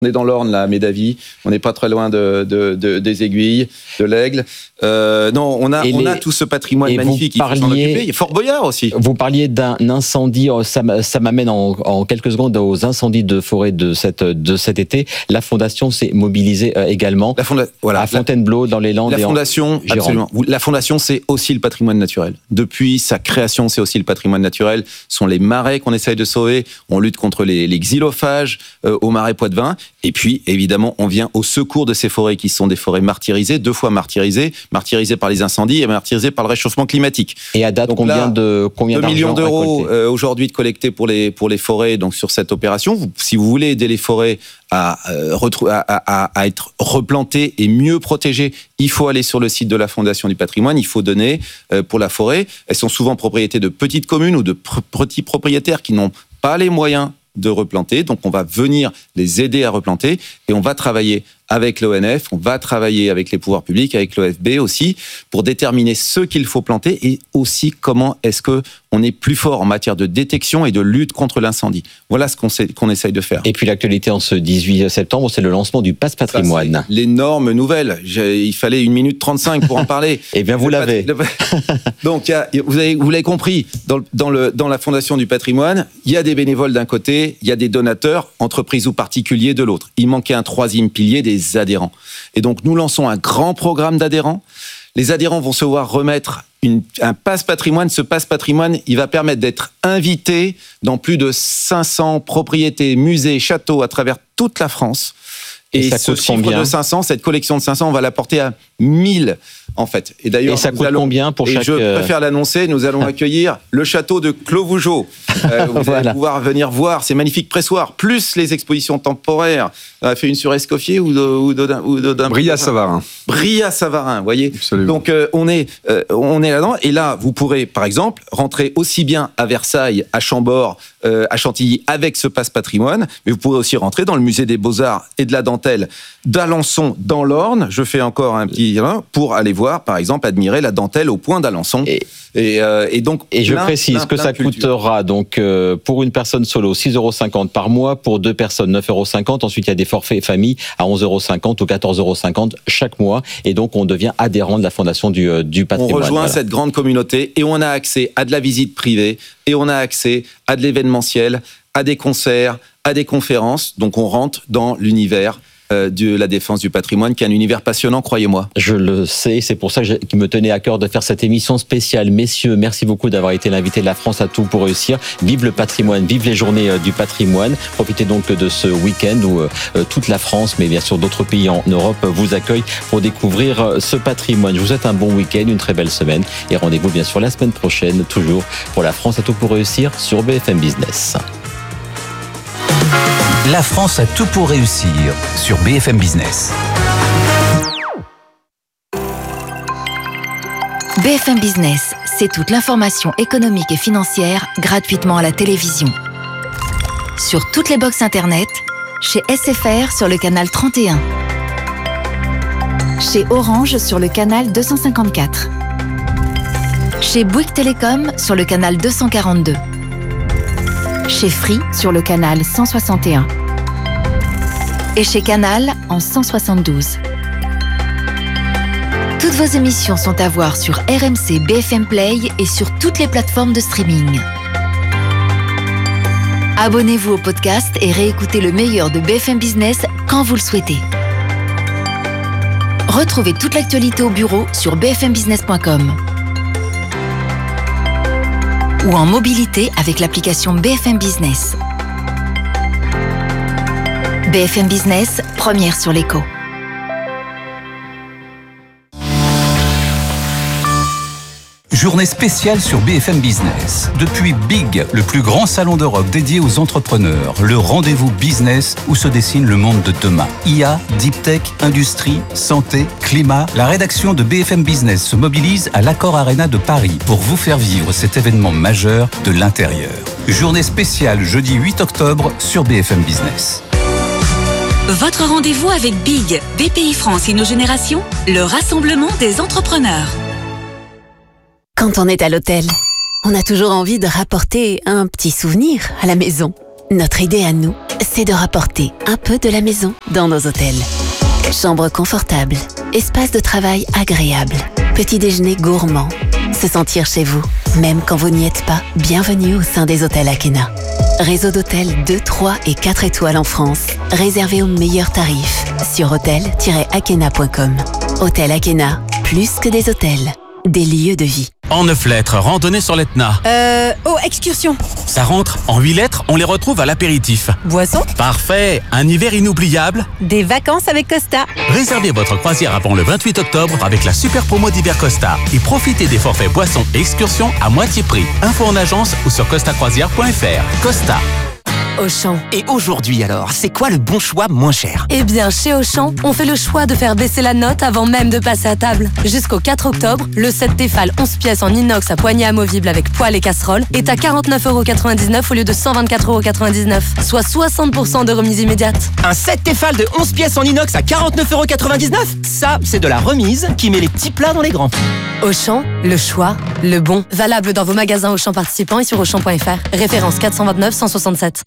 On est dans l'Orne, là, à Médavy. On n'est pas très loin des Aiguilles, de l'Aigle. Non, on a tout ce patrimoine magnifique. Il faut s'en occuper. Il y a Fort Boyard aussi. Vous parliez d'un incendie. Ça m'amène en quelques secondes aux incendies de forêt de cet été. La Fondation s'est mobilisée également. À Fontainebleau, dans les Landes. La Fondation, absolument. La Fondation, c'est aussi le patrimoine naturel. Depuis sa création, c'est aussi le patrimoine naturel. Ce sont les marais qu'on essaye de sauver. On lutte contre les xylophages au marais Poitevin. Et puis, évidemment, on vient au secours de ces forêts qui sont des forêts martyrisées, 2 fois martyrisées par les incendies et martyrisées par le réchauffement climatique. Et à date, donc combien 2 millions d'euros aujourd'hui de collectés pour les forêts, donc sur cette opération. Si vous voulez aider les forêts à être replantées et mieux protégées, il faut aller sur le site de la Fondation du patrimoine, il faut donner pour la forêt. Elles sont souvent propriétés de petites communes ou de petits propriétaires qui n'ont pas les moyens de replanter, donc on va venir les aider à replanter et on va travailler avec l'ONF, on va travailler avec les pouvoirs publics, avec l'OFB aussi, pour déterminer ce qu'il faut planter et aussi comment est-ce qu'on est plus fort en matière de détection et de lutte contre l'incendie. Voilà ce qu'on essaye de faire. Et puis l'actualité en ce 18 septembre, c'est le lancement du Pass Patrimoine. Ça, c'est l'énorme nouvelle. Il fallait 1 minute 35 pour en parler. Eh bien, vous l'avez. Donc, vous l'avez compris, dans la Fondation du patrimoine, il y a des bénévoles d'un côté, il y a des donateurs, entreprises ou particuliers de l'autre. Il manquait un 3e pilier, des adhérents. Et donc, nous lançons un grand programme d'adhérents. Les adhérents vont se voir remettre un passe patrimoine. Ce passe patrimoine, il va permettre d'être invité dans plus de 500 propriétés, musées, châteaux à travers toute la France. Et ce chiffre de 500, cette collection de 500, on va la porter à 1000, en fait. Et d'ailleurs, ça coûte combien pour chaque... Et je préfère l'annoncer, nous allons accueillir le château de Clos-Vougeot. Vous allez pouvoir venir voir ces magnifiques pressoirs, plus les expositions temporaires. On a fait une sur Escoffier ou d'un... Brillat-Savarin. Brillat-Savarin, vous voyez. Absolument. Donc, on est là-dedans. Et là, vous pourrez, par exemple, rentrer aussi bien à Versailles, à Chambord, à Chantilly, avec ce passe patrimoine, mais vous pourrez aussi rentrer dans le musée des Beaux-Arts et de la dentelle d'Alençon dans l'Orne. Je fais encore un petit pour aller voir, par exemple, admirer la dentelle au Point d'Alençon. Et donc, je précise que ça coûtera donc pour une personne solo 6,50 € par mois, pour 2 personnes 9,50 €. Ensuite, il y a des forfaits famille à 11,50 € ou 14,50 € chaque mois. Et donc, on devient adhérent de la Fondation du patrimoine. On rejoint cette grande communauté et on a accès à de la visite privée et on a accès à de l'événementiel, à des concerts, à des conférences. Donc, on rentre dans l'univers de la défense du patrimoine, qui est un univers passionnant, croyez-moi. Je le sais, c'est pour ça qu'il me tenait à cœur de faire cette émission spéciale. Messieurs, merci beaucoup d'avoir été l'invité de La France à tout pour réussir. Vive le patrimoine, vive les journées du patrimoine. Profitez donc de ce week-end où toute la France, mais bien sûr d'autres pays en Europe, vous accueillent pour découvrir ce patrimoine. Je vous souhaite un bon week-end, une très belle semaine et rendez-vous bien sûr la semaine prochaine, toujours pour La France à tout pour réussir sur BFM Business. La France a tout pour réussir sur BFM Business. BFM Business, c'est toute l'information économique et financière gratuitement à la télévision. Sur toutes les box internet, chez SFR sur le canal 31. Chez Orange sur le canal 254. Chez Bouygues Télécom sur le canal 242. Chez Free sur le canal 161 et chez Canal en 172. Toutes vos émissions sont à voir sur RMC BFM Play et sur toutes les plateformes de streaming. Abonnez-vous au podcast et réécoutez le meilleur de BFM Business quand vous le souhaitez. Retrouvez toute l'actualité au bureau sur bfmbusiness.com. ou en mobilité avec l'application BFM Business. BFM Business, première sur l'écho. Journée spéciale sur BFM Business. Depuis Big, le plus grand salon d'Europe dédié aux entrepreneurs, le rendez-vous business où se dessine le monde de demain. IA, Deep Tech, industrie, santé, climat. La rédaction de BFM Business se mobilise à l'Accor Arena de Paris pour vous faire vivre cet événement majeur de l'intérieur. Journée spéciale jeudi 8 octobre sur BFM Business. Votre rendez-vous avec Big, BPI France Inno-Génération, le rassemblement des entrepreneurs. Quand on est à l'hôtel, on a toujours envie de rapporter un petit souvenir à la maison. Notre idée à nous, c'est de rapporter un peu de la maison dans nos hôtels. Chambre confortable, espace de travail agréable, petit déjeuner gourmand. Se sentir chez vous, même quand vous n'y êtes pas, bienvenue au sein des hôtels Akena. Réseau d'hôtels 2, 3 et 4 étoiles en France, réservé aux meilleurs tarifs sur hôtel-akena.com. Hôtel Akena, plus que des hôtels, des lieux de vie. En 9 lettres, randonnée sur l'Etna. Excursion. Ça rentre. En 8 lettres, on les retrouve à l'apéritif. Boisson. Parfait. Un hiver inoubliable. Des vacances avec Costa. Réservez votre croisière avant le 28 octobre avec la super promo d'hiver Costa et profitez des forfaits boissons et excursions à moitié prix. Info en agence ou sur costacroisière.fr. Costa. Auchan. Et aujourd'hui alors, c'est quoi le bon choix moins cher? Eh bien, chez Auchan, on fait le choix de faire baisser la note avant même de passer à table. Jusqu'au 4 octobre, le set Tefal 11 pièces en inox à poignée amovible avec poêle et casserole est à 49,99€ au lieu de 124,99€, soit 60% de remise immédiate. Un set Tefal de 11 pièces en inox à 49,99€? Ça, c'est de la remise qui met les petits plats dans les grands. Auchan, le choix, le bon. Valable dans vos magasins Auchan participants et sur Auchan.fr. Référence 429 167.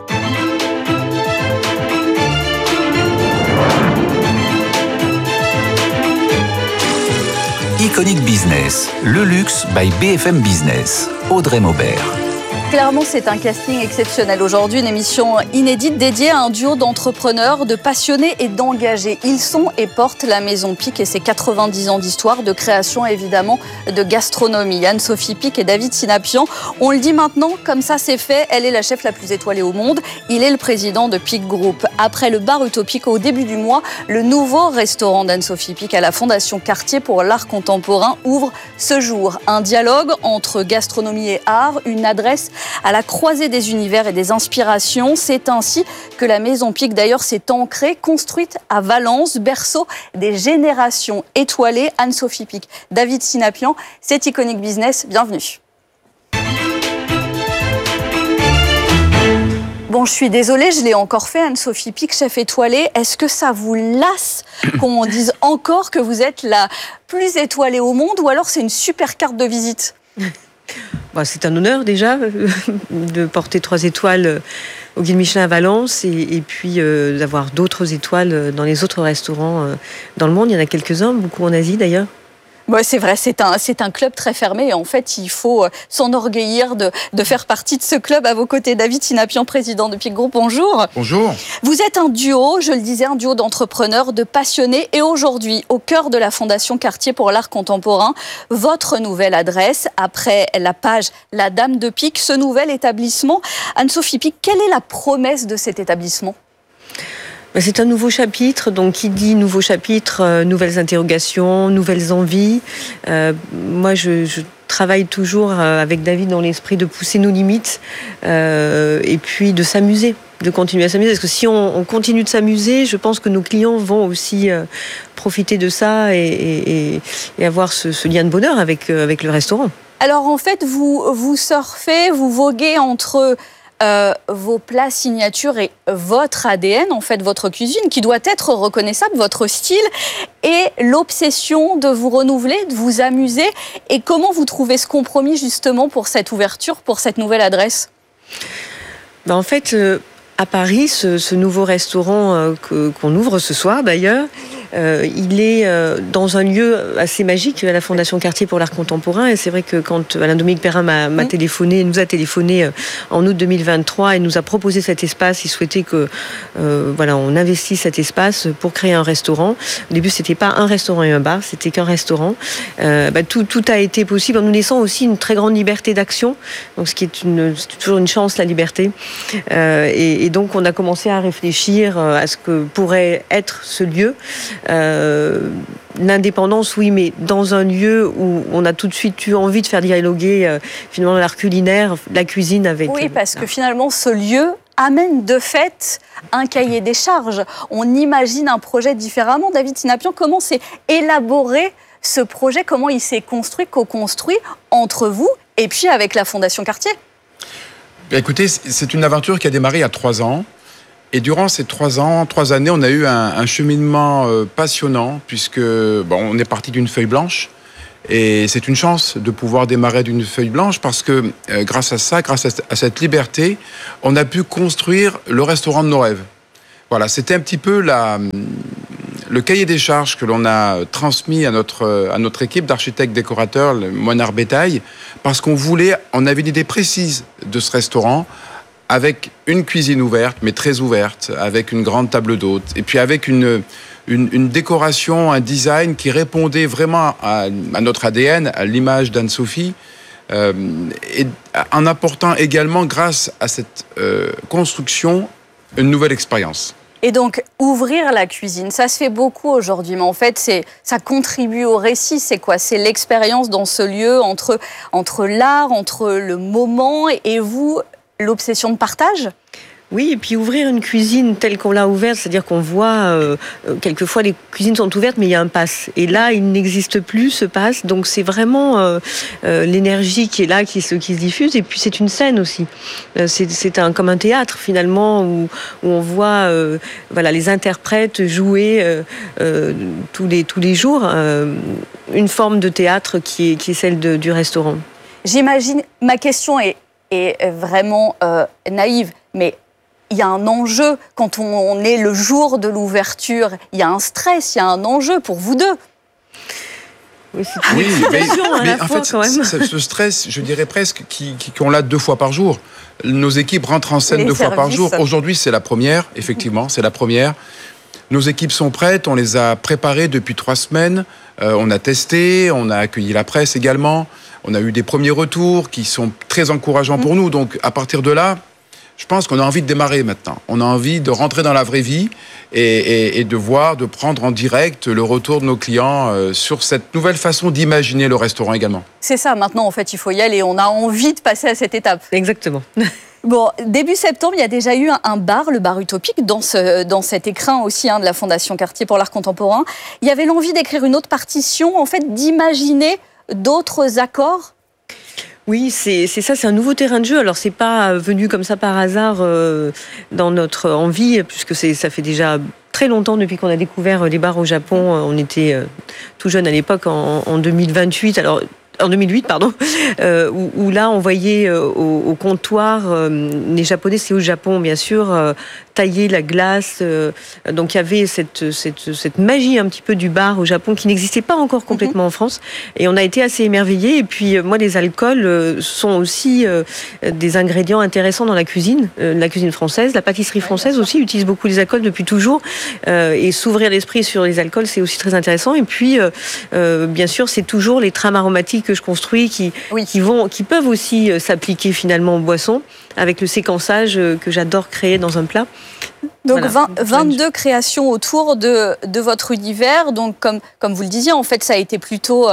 Iconic Business, le luxe by BFM Business. Audrey Maubert. Clairement, c'est un casting exceptionnel. Aujourd'hui, une émission inédite dédiée à un duo d'entrepreneurs, de passionnés et d'engagés. Ils sont et portent la Maison Pic et ses 90 ans d'histoire, de création évidemment, de gastronomie. Anne-Sophie Pic et David Sinapian. On le dit maintenant, comme ça c'est fait, elle est la chef la plus étoilée au monde. Il est le président de Pic Group. Après le bar utopique au début du mois, le nouveau restaurant d'Anne-Sophie Pic à la Fondation Cartier pour l'art contemporain ouvre ce jour. Un dialogue entre gastronomie et art, une adresse à la croisée des univers et des inspirations. C'est ainsi que la Maison Pic, d'ailleurs, s'est ancrée, construite à Valence, berceau des générations étoilées. Anne-Sophie Pic, David Sinapian, c'est Iconic Business. Bienvenue. Bon, je suis désolée, je l'ai encore fait, Anne-Sophie Pic, chef étoilée. Est-ce que ça vous lasse qu'on dise encore que vous êtes la plus étoilée au monde, ou alors c'est une super carte de visite ? C'est un honneur déjà de porter 3 étoiles au Guide Michelin à Valence et puis d'avoir d'autres étoiles dans les autres restaurants dans le monde. Il y en a quelques-uns, beaucoup en Asie d'ailleurs. Ouais, c'est vrai, c'est un club très fermé et en fait, il faut s'enorgueillir de faire partie de ce club. À vos côtés, David Sinapian, président de Pic Group. Bonjour. Bonjour. Vous êtes un duo, je le disais, un duo d'entrepreneurs, de passionnés et aujourd'hui, au cœur de la Fondation Cartier pour l'art contemporain, votre nouvelle adresse, après la page La Dame de Pic, ce nouvel établissement. Anne-Sophie Pic, quelle est la promesse de cet établissement ? C'est un nouveau chapitre, donc qui dit nouveau chapitre, nouvelles interrogations, nouvelles envies. Moi, je travaille toujours avec David dans l'esprit de pousser nos limites et puis de s'amuser, de continuer à s'amuser. Parce que si on continue de s'amuser, je pense que nos clients vont aussi profiter de ça et avoir ce lien de bonheur avec le restaurant. Alors en fait, vous surfez, vous voguez entre vos plats signatures et votre ADN, en fait, votre cuisine, qui doit être reconnaissable, votre style, et l'obsession de vous renouveler, de vous amuser. Et comment vous trouvez ce compromis, justement, pour cette ouverture, pour cette nouvelle adresse ? En fait, à Paris, ce nouveau restaurant qu'on ouvre ce soir, d'ailleurs, il est dans un lieu assez magique à la Fondation Cartier pour l'art contemporain. Et c'est vrai que quand Alain-Dominique Perrin nous a téléphoné en août 2023 et nous a proposé cet espace, il souhaitait que on investisse cet espace pour créer un restaurant. Au début, c'était pas un restaurant et un bar, c'était qu'un restaurant. Tout a été possible en nous laissant aussi une très grande liberté d'action. Donc, ce qui est toujours une chance, la liberté. Et donc, on a commencé à réfléchir à ce que pourrait être ce lieu. L'indépendance, oui, mais dans un lieu où on a tout de suite eu envie de faire dialoguer finalement l'art culinaire, la cuisine avec... Oui, parce que finalement, ce lieu amène de fait un cahier des charges. On imagine un projet différemment. David Sinapian, comment s'est élaboré ce projet ? Comment il s'est construit, co-construit entre vous et puis avec la Fondation Cartier ? Écoutez, c'est une aventure qui a démarré il y a 3 ans. Et durant ces 3 années, on a eu un cheminement passionnant, puisque on est parti d'une feuille blanche. Et c'est une chance de pouvoir démarrer d'une feuille blanche parce que grâce à ça, grâce à cette liberté, on a pu construire le restaurant de nos rêves. Voilà, c'était un petit peu le cahier des charges que l'on a transmis à notre équipe d'architectes décorateurs, le Moinard Bétail, parce qu'on avait une idée précise de ce restaurant, avec une cuisine ouverte, mais très ouverte, avec une grande table d'hôtes, et puis avec une décoration, un design qui répondait vraiment à notre ADN, à l'image d'Anne-Sophie, et en apportant également, grâce à cette construction, une nouvelle expérience. Et donc, ouvrir la cuisine, ça se fait beaucoup aujourd'hui, mais en fait, ça contribue au récit. C'est quoi? C'est l'expérience dans ce lieu entre l'art, entre le moment et vous, l'obsession de partage? Oui, et puis ouvrir une cuisine telle qu'on l'a ouverte, c'est-à-dire qu'on voit, quelquefois les cuisines sont ouvertes, mais il y a un pass. Et là, il n'existe plus ce pass, donc c'est vraiment l'énergie qui est là, qui se diffuse, et puis c'est une scène aussi. C'est comme un théâtre, finalement, où on voit les interprètes jouer tous les jours, une forme de théâtre qui est celle du restaurant. J'imagine, ma question est vraiment naïve, mais il y a un enjeu quand on est le jour de l'ouverture. Il y a un stress, il y a un enjeu pour vous deux. Oui, mais en fait, ce stress, je dirais presque, qu'on l'a 2 fois par jour. Nos équipes rentrent en scène 2 fois par jour. Aujourd'hui, c'est la première, effectivement, c'est la première. Nos équipes sont prêtes, on les a préparées depuis 3 semaines. On a testé, on a accueilli la presse également. On a eu des premiers retours qui sont très encourageants pour nous. Donc, à partir de là, je pense qu'on a envie de démarrer maintenant. On a envie de rentrer dans la vraie vie et de prendre en direct le retour de nos clients sur cette nouvelle façon d'imaginer le restaurant également. C'est ça, maintenant, en fait, il faut y aller. On a envie de passer à cette étape. Exactement. Bon, début septembre, il y a déjà eu un bar, le bar Utopique, dans cet écrin aussi de la Fondation Cartier pour l'art contemporain. Il y avait l'envie d'écrire une autre partition, en fait, d'imaginer d'autres accords. Oui, c'est ça, c'est un nouveau terrain de jeu. Alors, c'est pas venu comme ça par hasard dans notre envie, puisque ça fait déjà très longtemps depuis qu'on a découvert les bars au Japon. On était tout jeune à l'époque, en 2028. Alors, en 2008, pardon, où là, on voyait au comptoir, les Japonais, c'est au Japon, bien sûr, tailler la glace. Donc, il y avait cette magie un petit peu du bar au Japon qui n'existait pas encore complètement en France. Et on a été assez émerveillés. Et puis, moi, les alcools sont aussi des ingrédients intéressants dans la cuisine française. La pâtisserie française aussi utilise beaucoup les alcools depuis toujours. Et s'ouvrir l'esprit sur les alcools, c'est aussi très intéressant. Et puis, bien sûr, c'est toujours les trames aromatiques que je construis qui peuvent aussi s'appliquer finalement aux boissons avec le séquençage que j'adore créer dans un plat. Donc voilà, 22 créations autour de votre univers. Donc comme vous le disiez, en fait, ça a été plutôt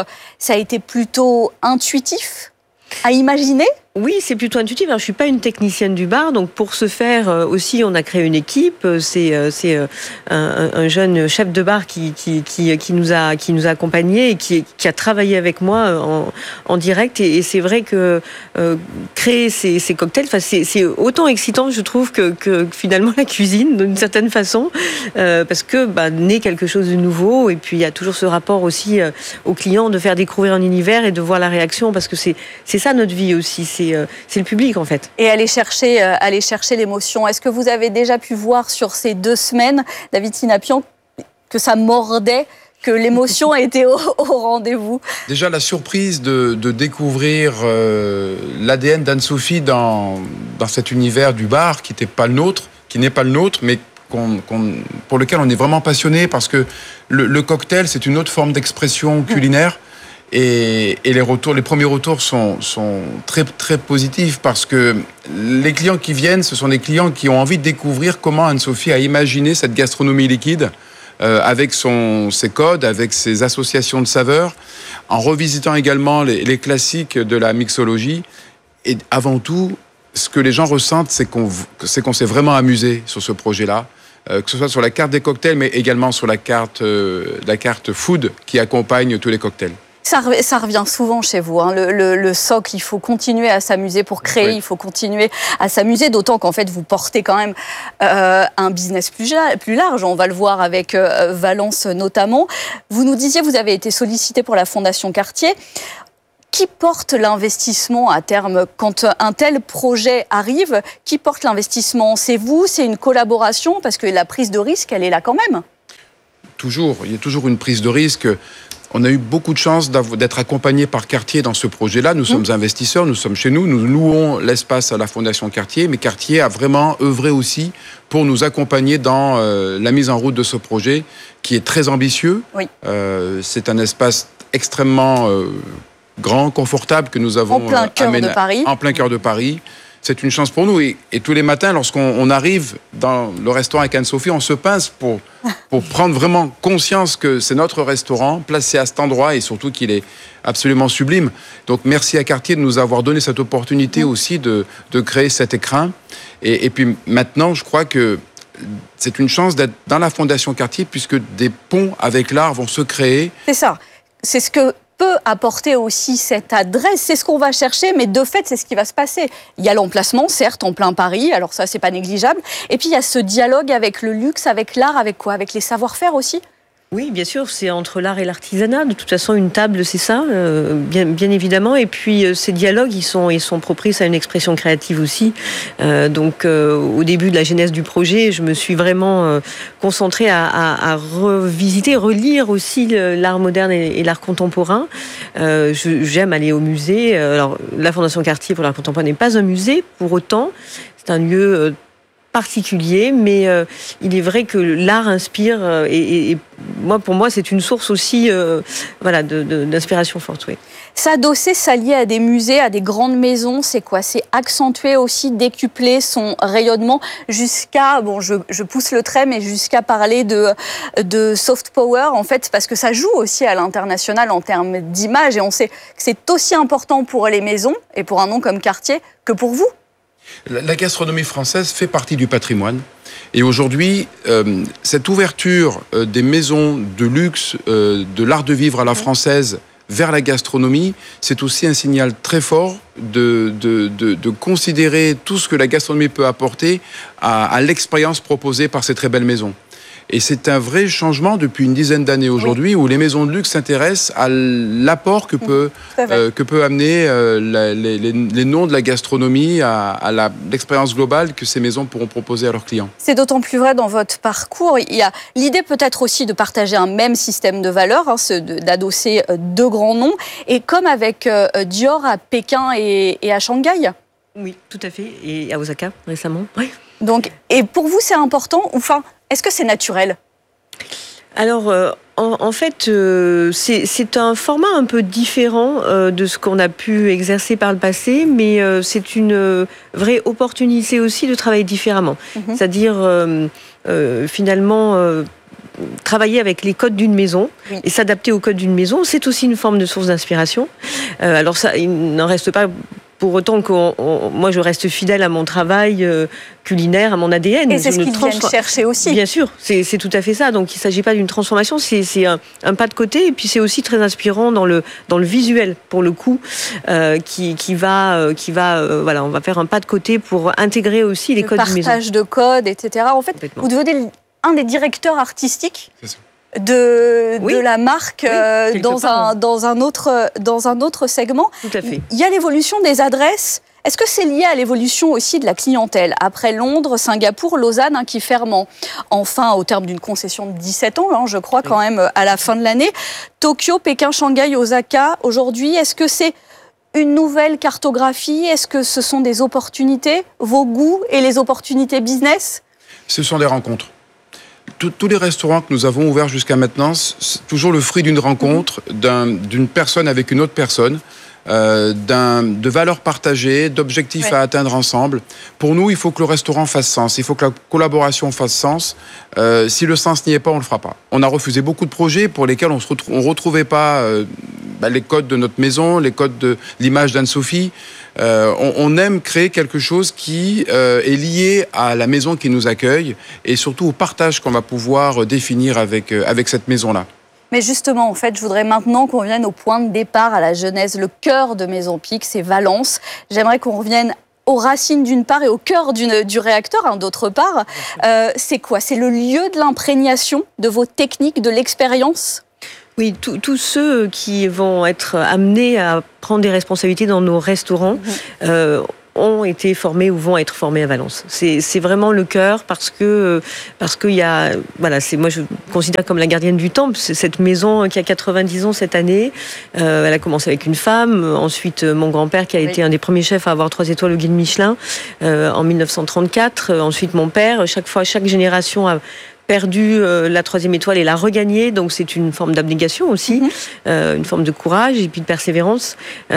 intuitif à imaginer. Oui, c'est plutôt intuitif. Alors, je suis pas une technicienne du bar, donc pour ce faire aussi, on a créé une équipe. C'est un jeune chef de bar qui nous a accompagnés et qui a travaillé avec moi en direct. Et c'est vrai que créer ces cocktails, c'est autant excitant, je trouve, que finalement la cuisine, d'une certaine façon, parce que naît quelque chose de nouveau. Et puis il y a toujours ce rapport aussi au client de faire découvrir un univers et de voir la réaction, parce que c'est ça notre vie aussi. C'est le public, en fait. Et aller chercher l'émotion. Est-ce que vous avez déjà pu voir sur ces 2 semaines, David Sinapian, que ça mordait, que l'émotion était au rendez-vous? Déjà, la surprise de découvrir l'ADN d'Anne-Sophie dans cet univers du bar qui n'est pas le nôtre, mais pour lequel on est vraiment passionné, parce que le cocktail, c'est une autre forme d'expression culinaire. Et les premiers retours sont très, très positifs, parce que les clients qui viennent, ce sont des clients qui ont envie de découvrir comment Anne-Sophie a imaginé cette gastronomie liquide, avec ses codes, avec ses associations de saveurs, en revisitant également les classiques de la mixologie. Et avant tout, ce que les gens ressentent, c'est qu'on s'est vraiment amusé sur ce projet-là. Que ce soit sur la carte des cocktails, mais également sur la carte food qui accompagne tous les cocktails. Ça revient souvent chez vous, hein. Le socle, il faut continuer à s'amuser pour créer, oui. Il faut continuer à s'amuser, d'autant qu'en fait, vous portez quand même un business plus large. On va le voir avec Valence notamment. Vous nous disiez, vous avez été sollicité pour la Fondation Cartier. Qui porte l'investissement à terme quand un tel projet arrive? Qui porte l'investissement? C'est vous? C'est une collaboration? Parce que la prise de risque, elle est là quand même. Toujours. Il y a toujours une prise de risque. On a eu beaucoup de chance d'être accompagnés par Cartier dans ce projet-là. Nous sommes investisseurs, nous sommes chez nous, nous louons l'espace à la Fondation Cartier, mais Cartier a vraiment œuvré aussi pour nous accompagner dans la mise en route de ce projet qui est très ambitieux. Oui. C'est un espace extrêmement grand, confortable que nous avons en plein cœur de Paris. En plein cœur de Paris. C'est une chance pour nous. Et tous les matins, lorsqu'on arrive dans le restaurant avec Anne-Sophie, on se pince pour prendre vraiment conscience que c'est notre restaurant, placé à cet endroit et surtout qu'il est absolument sublime. Donc merci à Cartier de nous avoir donné cette opportunité aussi de créer cet écrin. Et puis maintenant, je crois que c'est une chance d'être dans la Fondation Cartier puisque des ponts avec l'art vont se créer. C'est ça. C'est ce que peut apporter aussi cette adresse, c'est ce qu'on va chercher, mais de fait, c'est ce qui va se passer. Il y a l'emplacement, certes, en plein Paris, alors ça, c'est pas négligeable. Et puis, il y a ce dialogue avec le luxe, avec l'art, avec quoi? Avec les savoir-faire aussi? Oui, bien sûr, c'est entre l'art et l'artisanat. De toute façon, une table, c'est ça, bien évidemment. Et puis, ces dialogues, ils sont propices à une expression créative aussi. Donc, au début de la genèse du projet, je me suis vraiment concentrée à revisiter, relire aussi l'art moderne et l'art contemporain. J'aime aller au musée. Alors, la Fondation Cartier pour l'art contemporain n'est pas un musée, pour autant. C'est un lieu particulier, mais il est vrai que l'art inspire et pour moi c'est une source aussi d'inspiration forte. Oui. S'adosser, s'allier à des musées, à des grandes maisons, c'est quoi? C'est accentuer aussi, décupler son rayonnement jusqu'à, je pousse le trait, mais jusqu'à parler de soft power en fait, parce que ça joue aussi à l'international en termes d'image et on sait que c'est aussi important pour les maisons et pour un nom comme Cartier que pour vous. La gastronomie française fait partie du patrimoine. Et aujourd'hui, cette ouverture des maisons de luxe, de l'art de vivre à la française vers la gastronomie, c'est aussi un signal très fort de considérer tout ce que la gastronomie peut apporter à l'expérience proposée par ces très belles maisons. Et c'est un vrai changement depuis une dizaine d'années aujourd'hui où les maisons de luxe s'intéressent à l'apport que peut amener les noms de la gastronomie à l'expérience globale que ces maisons pourront proposer à leurs clients. C'est d'autant plus vrai dans votre parcours. Il y a l'idée peut-être aussi de partager un même système de valeurs, d'adosser deux grands noms. Et comme avec Dior à Pékin et à Shanghai. Oui, tout à fait. Et à Osaka récemment. Oui. Donc, et pour vous, c'est important, enfin, est-ce que c'est naturel? Alors, en fait, c'est un format un peu différent de ce qu'on a pu exercer par le passé, mais c'est une vraie opportunité aussi de travailler différemment. C'est-à-dire, finalement, travailler avec les codes d'une maison et s'adapter aux codes d'une maison, c'est aussi une forme de source d'inspiration. Alors ça, il n'en reste pas pour autant que moi, je reste fidèle à mon travail culinaire, à mon ADN. Et c'est ce qu'ils viennent chercher aussi. Bien sûr, c'est tout à fait ça. Donc, il ne s'agit pas d'une transformation, c'est un pas de côté. Et puis, c'est aussi très inspirant dans le visuel, pour le coup, qui va on va faire un pas de côté pour intégrer aussi les codes de maison. Le partage de codes, etc. En fait, vous devenez un des directeurs artistiques de la marque dans un autre segment. Tout à fait. Il y a l'évolution des adresses. Est-ce que c'est lié à l'évolution aussi de la clientèle? Après Londres, Singapour, Lausanne, qui ferment enfin au terme d'une concession de 17 ans, je crois, quand même, à la fin de l'année. Tokyo, Pékin, Shanghai, Osaka, aujourd'hui, est-ce que c'est une nouvelle cartographie? Est-ce que ce sont des opportunités, vos goûts et les opportunités business? Ce sont des rencontres. Tous les restaurants que nous avons ouverts jusqu'à maintenant, c'est toujours le fruit d'une rencontre, d'une personne avec une autre personne, de valeurs partagées, d'objectifs à atteindre ensemble. Pour nous, il faut que le restaurant fasse sens, il faut que la collaboration fasse sens. Si le sens n'y est pas, on ne le fera pas. On a refusé beaucoup de projets pour lesquels on ne retrouvait pas les codes de notre maison, les codes de l'image d'Anne-Sophie. On aime créer quelque chose qui est lié à la maison qui nous accueille et surtout au partage qu'on va pouvoir définir avec cette maison-là. Mais justement, en fait, je voudrais maintenant qu'on revienne au point de départ, à la genèse, le cœur de Maison Pic, c'est Valence. J'aimerais qu'on revienne aux racines d'une part et au cœur du réacteur d'autre part. C'est quoi? C'est le lieu de l'imprégnation de vos techniques, de l'expérience? Oui, tous ceux qui vont être amenés à prendre des responsabilités dans nos restaurants ont été formés ou vont être formés à Valence. C'est vraiment le cœur parce que il y a, voilà, moi je considère comme la gardienne du temple. C'est cette maison qui a 90 ans cette année. Elle a commencé avec une femme, ensuite mon grand-père qui a été un des premiers chefs à avoir 3 étoiles au guide Michelin en 1934. Ensuite mon père. Chaque génération a perdu la 3e étoile et l'a regagnée, donc c'est une forme d'abnégation aussi, une forme de courage et puis de persévérance.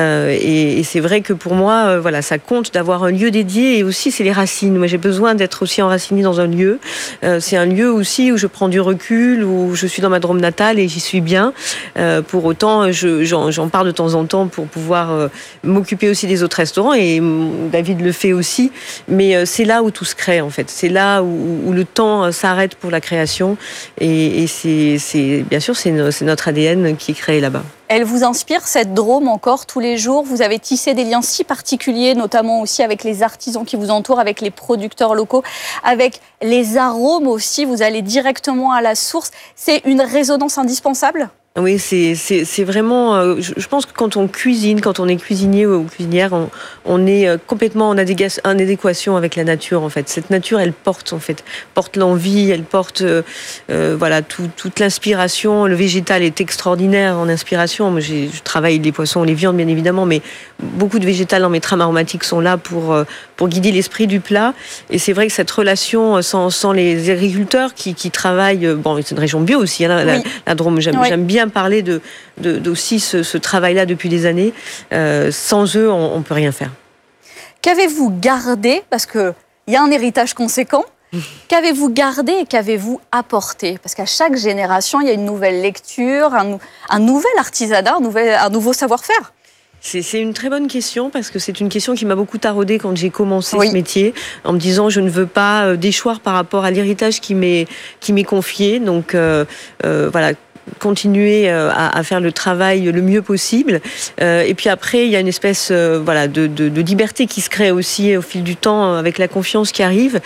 Et c'est vrai que pour moi, voilà, ça compte d'avoir un lieu dédié, et aussi c'est les racines. Moi, j'ai besoin d'être aussi enracinée dans un lieu. C'est un lieu aussi où je prends du recul, où je suis dans ma Drôme natale et j'y suis bien. Pour autant, j'en pars de temps en temps pour pouvoir m'occuper aussi des autres restaurants, et David le fait aussi. Mais c'est là où tout se crée en fait. C'est là où le temps s'arrête pour la création, et c'est bien sûr c'est notre ADN qui est créé là-bas. Elle vous inspire, cette Drôme, encore tous les jours? Vous avez tissé des liens si particuliers, notamment aussi avec les artisans qui vous entourent, avec les producteurs locaux, avec les arômes aussi. Vous allez directement à la source. C'est une résonance indispensable? Oui, c'est vraiment. Je pense que quand on cuisine, quand on est cuisinier ou cuisinière, on est complètement en adéquation avec la nature en fait. Cette nature, elle porte l'envie, elle porte voilà toute l'inspiration. Le végétal est extraordinaire en inspiration. Moi, je travaille les poissons, les viandes bien évidemment, mais beaucoup de végétal dans mes trames aromatiques sont là pour guider l'esprit du plat. Et c'est vrai que cette relation sans les agriculteurs qui travaillent, bon, c'est une région bio aussi, hein, la Drôme, j'aime bien parler aussi ce travail-là depuis des années. Sans eux, on ne peut rien faire. Qu'avez-vous gardé? Parce qu'il y a un héritage conséquent. Qu'avez-vous gardé et qu'avez-vous apporté? Parce qu'à chaque génération, il y a une nouvelle lecture, un nouvel artisanat, un nouveau savoir-faire. C'est une très bonne question, parce que c'est une question qui m'a beaucoup taraudée quand j'ai commencé ce métier, en me disant je ne veux pas déchoir par rapport à l'héritage qui m'est confié. Donc voilà, continuer à faire le travail le mieux possible. Et puis après, il y a une espèce voilà, de liberté qui se crée aussi au fil du temps avec la confiance qui arrive.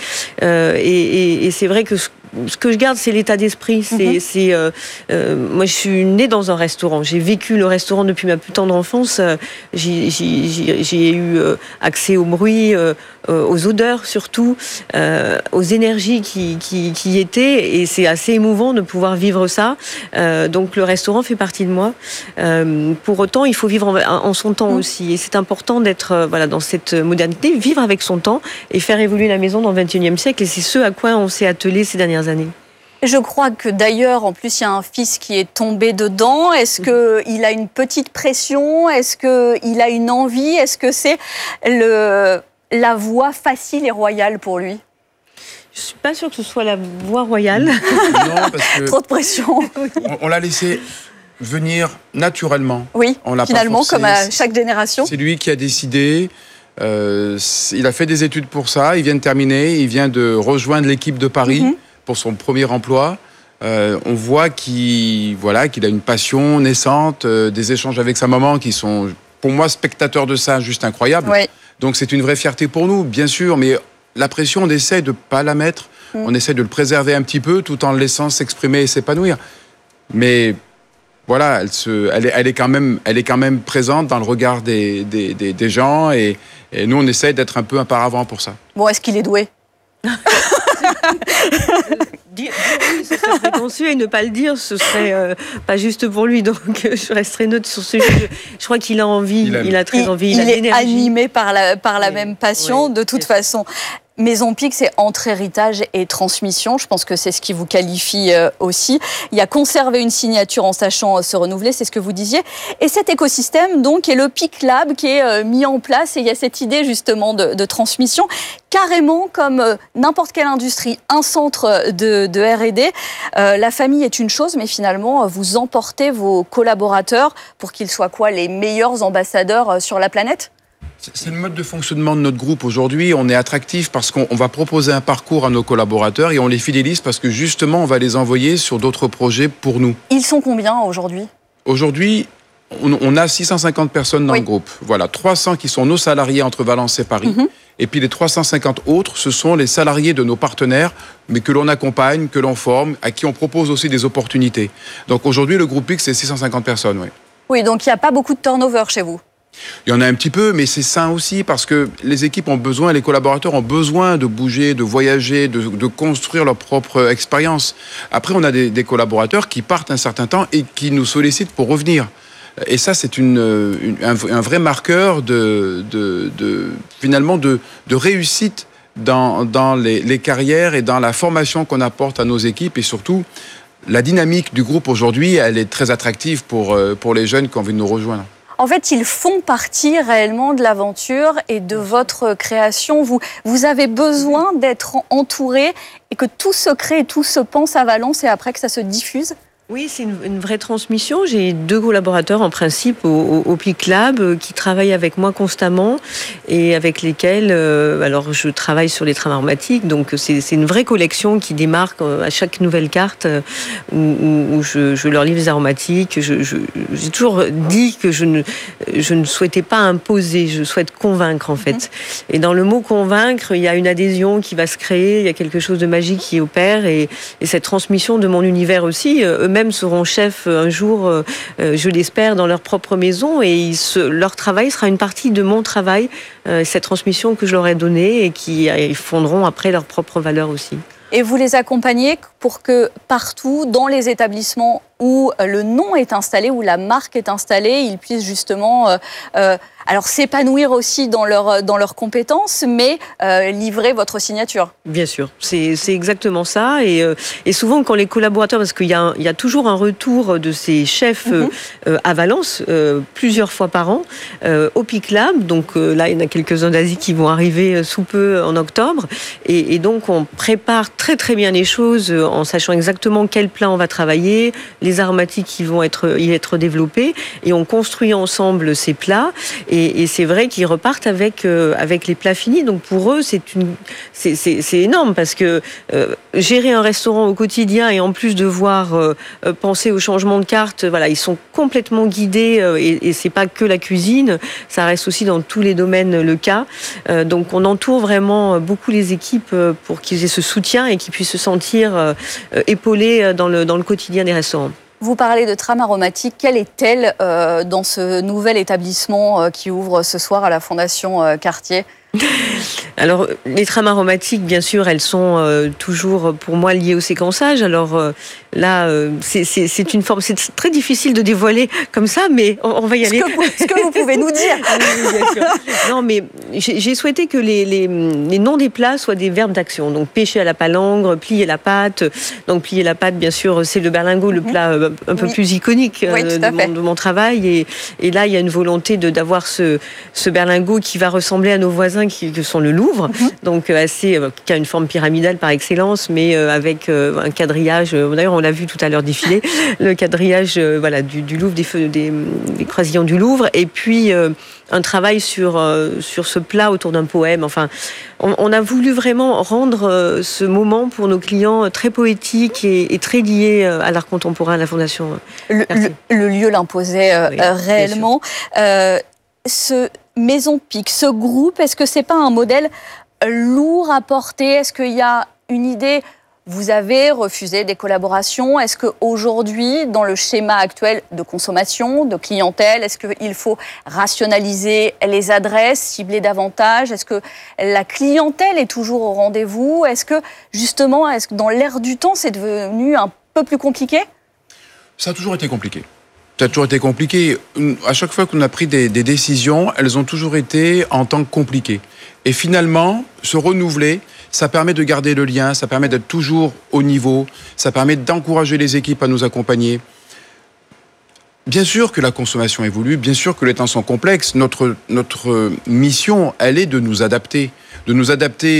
Et c'est vrai que ce que je garde, c'est l'état d'esprit. Moi, je suis née dans un restaurant. J'ai vécu le restaurant depuis ma plus tendre enfance. J'ai eu accès au bruit, aux odeurs surtout, aux énergies qui y étaient. Et c'est assez émouvant de pouvoir vivre ça. Donc le restaurant fait partie de moi. Pour autant, il faut vivre en son temps aussi. Et c'est important d'être voilà, dans cette modernité, vivre avec son temps et faire évoluer la maison dans le XXIe siècle. Et c'est ce à quoi on s'est attelé ces dernières années. Je crois que d'ailleurs, en plus, il y a un fils qui est tombé dedans. Est-ce qu'il a une petite pression? Est-ce qu'il a une envie? Est-ce que c'est la voie facile et royale pour lui? Je ne suis pas sûre que ce soit la voie royale. Non, parce que trop de pression. On l'a laissé venir naturellement. Oui, on l'a finalement, pas forcé. comme à chaque génération. C'est lui qui a décidé. Il a fait des études pour ça. Il vient de terminer. Il vient de rejoindre l'équipe de Paris pour son premier emploi. On voit qu'il a une passion naissante, des échanges avec sa maman qui sont, pour moi, spectateurs de ça, juste incroyables. Oui. Donc c'est une vraie fierté pour nous, bien sûr, mais la pression, on essaie de ne pas la mettre. On essaie de le préserver un petit peu tout en le laissant s'exprimer et s'épanouir. Mais voilà, elle est quand même présente dans le regard des gens, et nous, on essaie d'être un peu un paravent pour ça. Bon, est-ce qu'il est doué? Dire oui, ce serait prétentieux, et ne pas le dire, ce serait pas juste pour lui. Donc je resterai neutre sur ce sujet. Je crois qu'il a envie, il a très envie, il a est l'énergie. animé par la même passion, de toute façon. Maison Pic, c'est entre héritage et transmission. Je pense que c'est ce qui vous qualifie aussi. Il y a conserver une signature en sachant se renouveler, c'est ce que vous disiez. Et cet écosystème, donc, est le Pic Lab qui est mis en place. Et il y a cette idée, justement, de transmission, carrément comme n'importe quelle industrie, un centre de R&D. La famille est une chose, mais finalement, vous emportez vos collaborateurs pour qu'ils soient les meilleurs ambassadeurs sur la planète? C'est le mode de fonctionnement de notre groupe aujourd'hui. On est attractif parce qu'on va proposer un parcours à nos collaborateurs et on les fidélise parce que justement, on va les envoyer sur d'autres projets pour nous. Ils sont combien aujourd'hui ? Aujourd'hui, on a 650 personnes dans le groupe. Voilà, 300 qui sont nos salariés entre Valence et Paris. Et puis les 350 autres, ce sont les salariés de nos partenaires, mais que l'on accompagne, que l'on forme, à qui on propose aussi des opportunités. Donc aujourd'hui, le groupe X, c'est 650 personnes, oui. Oui, donc il n'y a pas beaucoup de turnover chez vous. Il y en a un petit peu, mais c'est sain aussi parce que les équipes ont besoin, les collaborateurs ont besoin de bouger, de voyager, de construire leur propre expérience. Après, on a des collaborateurs qui partent un certain temps et qui nous sollicitent pour revenir. Et ça, c'est un vrai marqueur finalement de réussite dans les carrières et dans la formation qu'on apporte à nos équipes et surtout la dynamique du groupe aujourd'hui, elle est très attractive pour les jeunes qui ont envie de nous rejoindre. En fait, ils font partie réellement de l'aventure et de votre création. Vous avez besoin d'être entouré et que tout se crée et tout se pense à Valence et après que ça se diffuse. Oui, c'est une vraie transmission. J'ai 2 collaborateurs en principe au PIC Lab qui travaillent avec moi constamment et avec lesquels alors je travaille sur les trams aromatiques. Donc c'est une vraie collection qui démarre à chaque nouvelle carte où je leur livre les aromatiques. J'ai toujours dit que je ne souhaitais pas imposer, je souhaite convaincre en fait. Et dans le mot convaincre, il y a une adhésion qui va se créer, il y a quelque chose de magique qui opère et cette transmission de mon univers aussi. Eux-mêmes seront chefs un jour, je l'espère, dans leur propre maison et leur travail sera une partie de mon travail, cette transmission que je leur ai donnée et qui fonderont après leurs propres valeurs aussi. Et vous les accompagnez pour que partout, dans les établissements où le nom est installé, où la marque est installée, ils puissent justement alors s'épanouir aussi dans leurs compétences, mais livrer votre signature. Bien sûr, c'est exactement ça. Et souvent, quand les collaborateurs, parce qu'il y a toujours un retour de ces chefs à Valence, plusieurs fois par an, au PIC Lab. Donc là, il y en a quelques-uns d'Asie qui vont arriver sous peu en octobre. Et donc, on prépare très très bien les choses en sachant exactement quel plat on va travailler, les aromatiques qui vont y être développés. Et on construit ensemble ces plats. Et c'est vrai qu'ils repartent avec les plats finis. Donc pour eux, c'est énorme parce que gérer un restaurant au quotidien et en plus devoir penser au changement de carte, voilà, ils sont complètement guidés et c'est pas que la cuisine, ça reste aussi dans tous les domaines le cas. Donc on entoure vraiment beaucoup les équipes pour qu'ils aient ce soutien et qu'ils puissent se sentir épaulés dans le quotidien des restaurants. Vous parlez de trame aromatique. Quelle est-elle dans ce nouvel établissement qui ouvre ce soir à la Fondation Cartier ? Alors, les trames aromatiques, bien sûr, elles sont toujours, pour moi, liées au séquençage. Alors là, c'est une forme, c'est très difficile de dévoiler comme ça, mais on va y aller. Ce que vous pouvez nous dire. Oui, bien sûr. Non, mais j'ai souhaité que les noms des plats soient des verbes d'action. Donc, pêcher à la palangre, plier la pâte. Donc, plier la pâte, bien sûr, c'est le berlingot, le plat un peu plus iconique de mon travail. Et là, il y a une volonté d'avoir ce berlingot qui va ressembler à nos voisins qui sont le Louvre, donc qui a une forme pyramidale par excellence, mais avec un quadrillage. D'ailleurs, on l'a vu tout à l'heure défiler, le quadrillage du Louvre, des croisillons du Louvre, et puis un travail sur ce plat autour d'un poème. Enfin, on a voulu vraiment rendre ce moment pour nos clients très poétique et très lié à l'art contemporain, à la Fondation. Le lieu l'imposait réellement. Ce Maison Pic, ce groupe, est-ce que c'est pas un modèle lourd à porter ? Est-ce qu'il y a une idée ? Vous avez refusé des collaborations. Est-ce qu'aujourd'hui, dans le schéma actuel de consommation, de clientèle, est-ce qu'il faut rationaliser les adresses, cibler davantage ? Est-ce que la clientèle est toujours au rendez-vous ? Est-ce que, justement, dans l'ère du temps, c'est devenu un peu plus compliqué ? Ça a toujours été compliqué. Ça a toujours été compliqué. À chaque fois qu'on a pris des décisions, elles ont toujours été en tant que compliquées. Et finalement, se renouveler, ça permet de garder le lien, ça permet d'être toujours au niveau, ça permet d'encourager les équipes à nous accompagner. Bien sûr que la consommation évolue, bien sûr que les temps sont complexes. Notre mission, elle est de nous adapter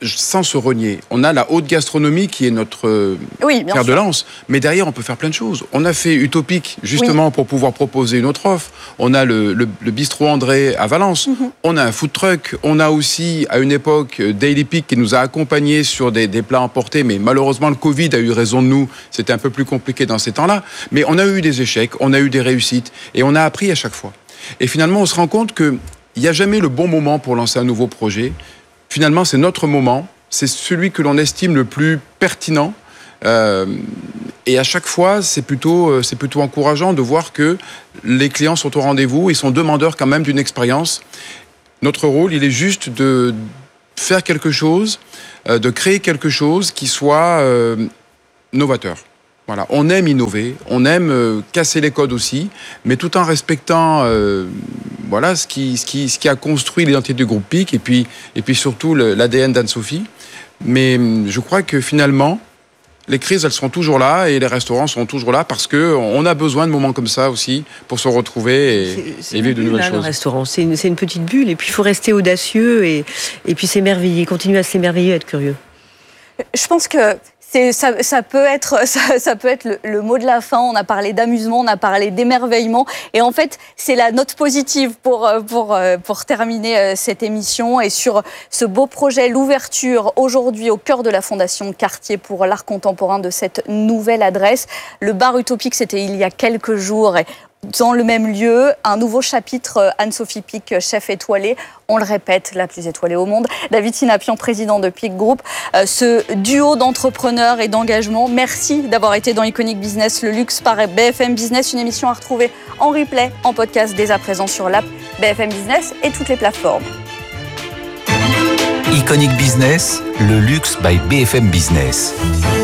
sans se renier. On a la haute gastronomie qui est notre fer de lance, mais derrière, on peut faire plein de choses. On a fait Utopique, justement, pour pouvoir proposer une autre offre. On a le bistrot André à Valence. On a un food truck. On a aussi, à une époque, Daily Peak qui nous a accompagnés sur des plats emportés, mais malheureusement, le Covid a eu raison de nous. C'était un peu plus compliqué dans ces temps-là. Mais on a eu des échecs, on a eu des réussites, et on a appris à chaque fois. Et finalement, on se rend compte qu'il n'y a jamais le bon moment pour lancer un nouveau projet. Finalement, c'est notre moment, c'est celui que l'on estime le plus pertinent. Et à chaque fois, c'est plutôt encourageant de voir que les clients sont au rendez-vous, ils sont demandeurs quand même d'une expérience. Notre rôle, il est juste de faire quelque chose, de créer quelque chose qui soit novateur. Voilà, on aime innover, on aime casser les codes aussi, mais tout en respectant ce qui a construit l'identité du groupe PIC et puis surtout l'ADN d'Anne-Sophie. Mais je crois que finalement, les crises, elles seront toujours là et les restaurants seront toujours là parce qu'on a besoin de moments comme ça aussi pour se retrouver et vivre de nouvelles choses. Le restaurant, c'est une petite bulle et puis il faut rester audacieux et puis s'émerveiller, continuer à s'émerveiller, être curieux. Je pense que ça peut être le mot de la fin. On a parlé d'amusement, on a parlé d'émerveillement. Et en fait, c'est la note positive pour terminer cette émission. Et sur ce beau projet, l'ouverture aujourd'hui au cœur de la Fondation Cartier pour l'art contemporain de cette nouvelle adresse. Le bar Utopique, c'était il y a quelques jours. Et dans le même lieu, un nouveau chapitre, Anne-Sophie Pic, chef étoilée, on le répète, la plus étoilée au monde. David Sinapian, président de Pic Group. Ce duo d'entrepreneurs et d'engagement, merci d'avoir été dans Iconic Business, le luxe par BFM Business, une émission à retrouver en replay, en podcast dès à présent sur l'app BFM Business et toutes les plateformes. Iconic Business, le luxe by BFM Business.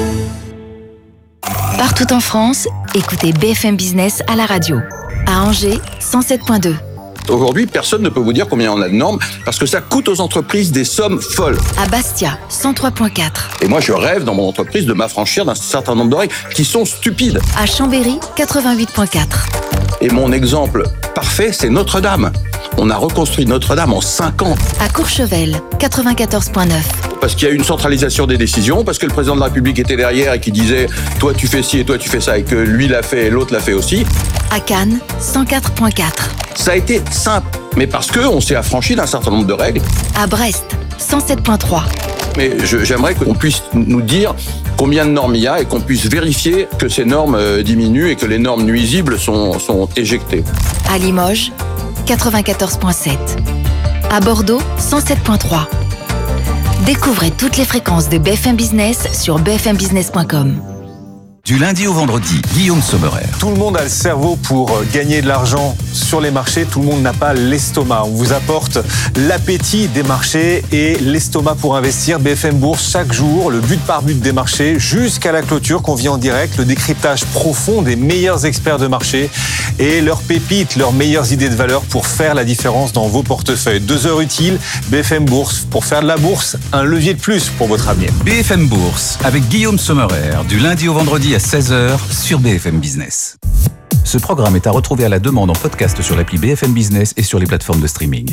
Partout en France, écoutez BFM Business à la radio. À Angers, 107.2. Aujourd'hui, personne ne peut vous dire combien on a de normes parce que ça coûte aux entreprises des sommes folles. À Bastia, 103.4. Et moi, je rêve dans mon entreprise de m'affranchir d'un certain nombre de règles qui sont stupides. À Chambéry, 88.4. Et mon exemple parfait, c'est Notre-Dame. On a reconstruit Notre-Dame en 5 ans. À Courchevel, 94.9. Parce qu'il y a eu une centralisation des décisions, parce que le président de la République était derrière et qui disait « toi tu fais ci et toi tu fais ça » et que lui l'a fait et l'autre l'a fait aussi. À Cannes, 104.4. Ça a été simple, mais parce qu'on s'est affranchi d'un certain nombre de règles. À Brest, 107.3. Mais j'aimerais qu'on puisse nous dire combien de normes il y a et qu'on puisse vérifier que ces normes diminuent et que les normes nuisibles sont éjectées. À Limoges, 94.7. À Bordeaux, 107.3. Découvrez toutes les fréquences de BFM Business sur bfmbusiness.com. Du lundi au vendredi, Guillaume Sommerer. Tout le monde a le cerveau pour gagner de l'argent sur les marchés. Tout le monde n'a pas l'estomac. On vous apporte l'appétit des marchés et l'estomac pour investir. BFM Bourse, chaque jour, le but par but des marchés jusqu'à la clôture qu'on vit en direct. Le décryptage profond des meilleurs experts de marché et leurs pépites, leurs meilleures idées de valeur pour faire la différence dans vos portefeuilles. 2 heures utiles, BFM Bourse. Pour faire de la bourse, un levier de plus pour votre avenir. BFM Bourse, avec Guillaume Sommerer, du lundi au vendredi à 16h sur BFM Business. Ce programme est à retrouver à la demande en podcast sur l'appli BFM Business et sur les plateformes de streaming.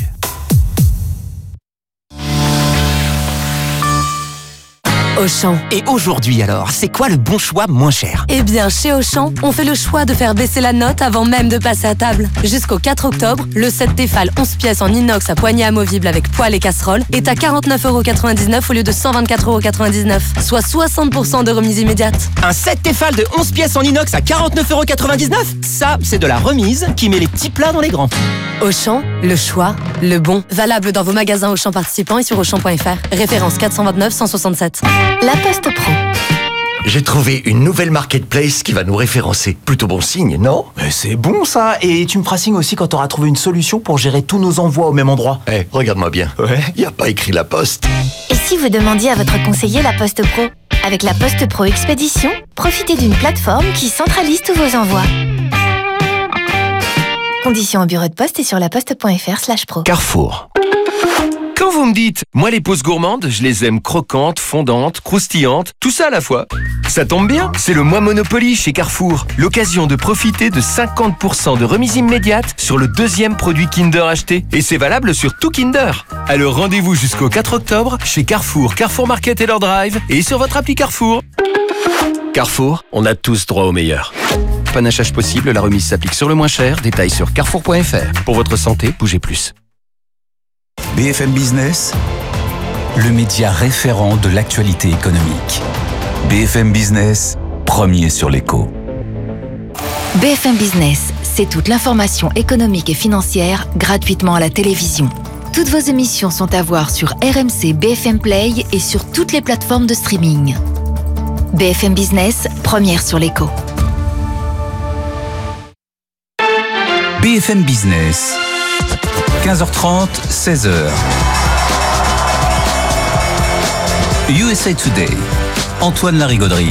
Auchan. Et aujourd'hui alors, c'est quoi le bon choix moins cher? Eh bien, chez Auchan, on fait le choix de faire baisser la note avant même de passer à table. Jusqu'au 4 octobre, le set Tefal 11 pièces en inox à poignée amovible avec poêle et casserole est à 49,99€ au lieu de 124,99€, soit 60% de remise immédiate. Un set Tefal de 11 pièces en inox à 49,99€? Ça, c'est de la remise qui met les petits plats dans les grands. Auchan, le choix, le bon. Valable dans vos magasins Auchan participants et sur Auchan.fr. Référence 429 167. La Poste Pro. J'ai trouvé une nouvelle marketplace qui va nous référencer. Plutôt bon signe, non? Mais c'est bon ça. Et tu me feras signe aussi quand t'auras trouvé une solution pour gérer tous nos envois au même endroit. Regarde-moi bien. Ouais. Y a pas écrit La Poste. Et si vous demandiez à votre conseiller La Poste Pro? Avec La Poste Pro Expédition, profitez d'une plateforme qui centralise tous vos envois. Conditions au bureau de poste et sur laposte.fr/pro. Carrefour. Quand vous me dites, moi les pauses gourmandes, je les aime croquantes, fondantes, croustillantes, tout ça à la fois. Ça tombe bien, c'est le mois Monopoly chez Carrefour. L'occasion de profiter de 50% de remise immédiate sur le 2e produit Kinder acheté. Et c'est valable sur tout Kinder. Alors rendez-vous jusqu'au 4 octobre chez Carrefour, Carrefour Market et leur drive et sur votre appli Carrefour. Carrefour, on a tous droit au meilleur. Panachage possible, la remise s'applique sur le moins cher. Détails sur carrefour.fr. Pour votre santé, bougez plus. BFM Business, le média référent de l'actualité économique. BFM Business, premier sur l'écho. BFM Business, c'est toute l'information économique et financière gratuitement à la télévision. Toutes vos émissions sont à voir sur RMC BFM Play et sur toutes les plateformes de streaming. BFM Business, première sur l'écho. BFM Business, 15h30, 16h. USA Today, Antoine Larigauderie.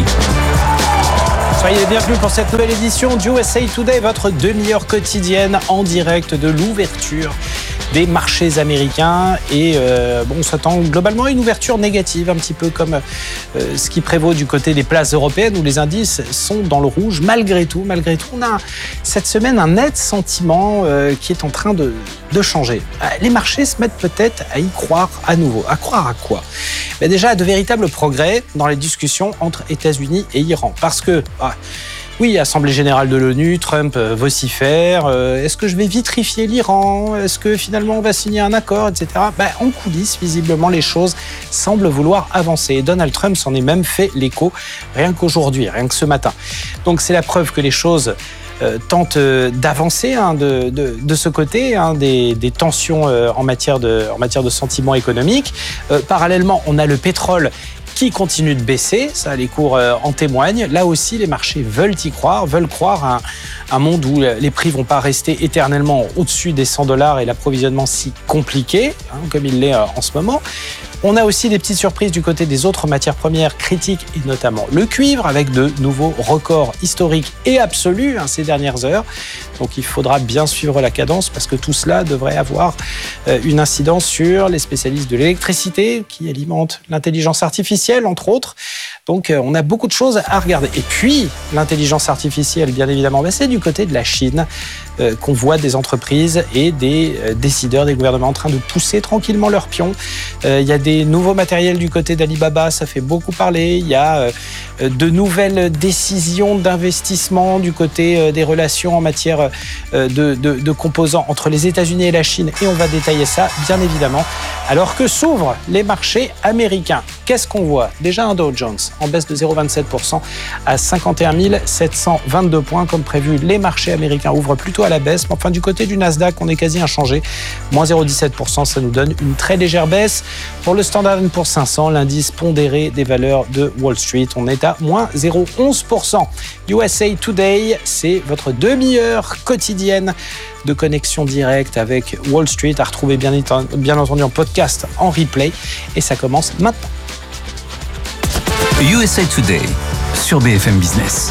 Soyez les bienvenus pour cette nouvelle édition du USA Today, votre demi-heure quotidienne en direct de l'ouverture des marchés américains. Et on s'attend globalement à une ouverture négative, un petit peu comme ce qui prévaut du côté des places européennes où les indices sont dans le rouge. Malgré tout, on a cette semaine un net sentiment qui est en train de changer. Les marchés se mettent peut-être à y croire à nouveau. À croire à quoi ? Déjà à de véritables progrès dans les discussions entre États-Unis et Iran. Parce que... oui, Assemblée générale de l'ONU, Trump vocifère. Est-ce que je vais vitrifier l'Iran ? Est-ce que finalement on va signer un accord, etc. En coulisses, visiblement, les choses semblent vouloir avancer. Et Donald Trump s'en est même fait l'écho, rien qu'aujourd'hui, rien que ce matin. Donc c'est la preuve que les choses tentent d'avancer de ce côté, des tensions en matière de sentiments économiques. Parallèlement, on a le pétrole qui continue de baisser, ça les cours en témoignent. Là aussi, les marchés veulent y croire, veulent croire à un monde où les prix vont pas rester éternellement au-dessus des $100 et l'approvisionnement si compliqué, comme il l'est en ce moment. On a aussi des petites surprises du côté des autres matières premières critiques, et notamment le cuivre, avec de nouveaux records historiques et absolus ces dernières heures. Donc il faudra bien suivre la cadence parce que tout cela devrait avoir une incidence sur les spécialistes de l'électricité qui alimentent l'intelligence artificielle, entre autres. Donc on a beaucoup de choses à regarder. Et puis l'intelligence artificielle, bien évidemment, c'est du côté de la Chine qu'on voit des entreprises et des décideurs, des gouvernements en train de pousser tranquillement leurs pions. Il y a des nouveaux matériels du côté d'Alibaba, ça fait beaucoup parler. Il y a de nouvelles décisions d'investissement du côté des relations en matière de composants entre les États-Unis et la Chine. Et on va détailler ça, bien évidemment. Alors que s'ouvrent les marchés américains, qu'est-ce qu'on voit ? Déjà un Dow Jones en baisse de 0,27% à 51 722 points. Comme prévu, les marchés américains ouvrent plutôt à la baisse. Mais enfin, du côté du Nasdaq, on est quasi inchangé. Moins 0,17%, ça nous donne une très légère baisse. Pour le Standard & Poor's 500, l'indice pondéré des valeurs de Wall Street, on est à moins 0,11%. USA Today, c'est votre demi-heure quotidienne de connexion directe avec Wall Street, à retrouver bien entendu en podcast, en replay. Et ça commence maintenant. USA Today sur BFM Business.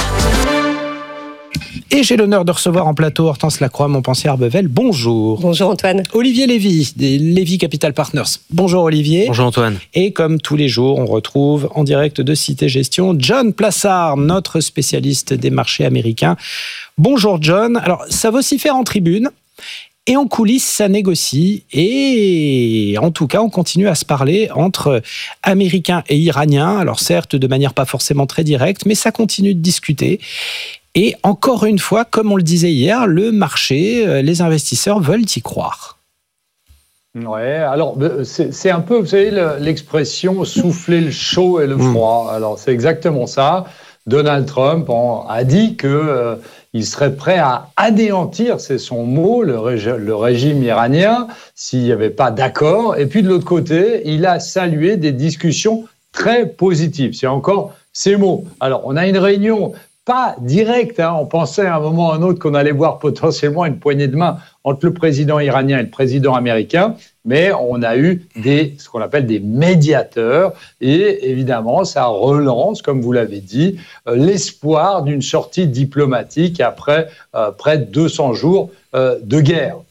Et j'ai l'honneur de recevoir en plateau Hortense Lacroix, Montpensier Arbevel. Bonjour. Bonjour Antoine. Olivier Lévy, des Lévy Capital Partners. Bonjour Olivier. Bonjour Antoine. Et comme tous les jours, on retrouve en direct de Cité Gestion John Plassard, notre spécialiste des marchés américains. Bonjour John. Alors, ça vocifère en tribune. Et en coulisses, ça négocie. Et en tout cas, on continue à se parler entre Américains et Iraniens. Alors certes, de manière pas forcément très directe, mais ça continue de discuter. Et encore une fois, comme on le disait hier, le marché, les investisseurs veulent y croire. Ouais, alors c'est un peu, vous savez, l'expression souffler le chaud et le froid. Alors c'est exactement ça. Donald Trump a dit que il serait prêt à anéantir, c'est son mot, le régime iranien, s'il n'y avait pas d'accord. Et puis de l'autre côté, il a salué des discussions très positives. C'est encore ces mots. Alors on a une réunion pas directe, on pensait à un moment ou à un autre qu'on allait voir potentiellement une poignée de main entre le président iranien et le président américain, mais on a eu ce qu'on appelle des médiateurs, et évidemment, ça relance, comme vous l'avez dit, l'espoir d'une sortie diplomatique après près de 200 jours de guerre. Bon,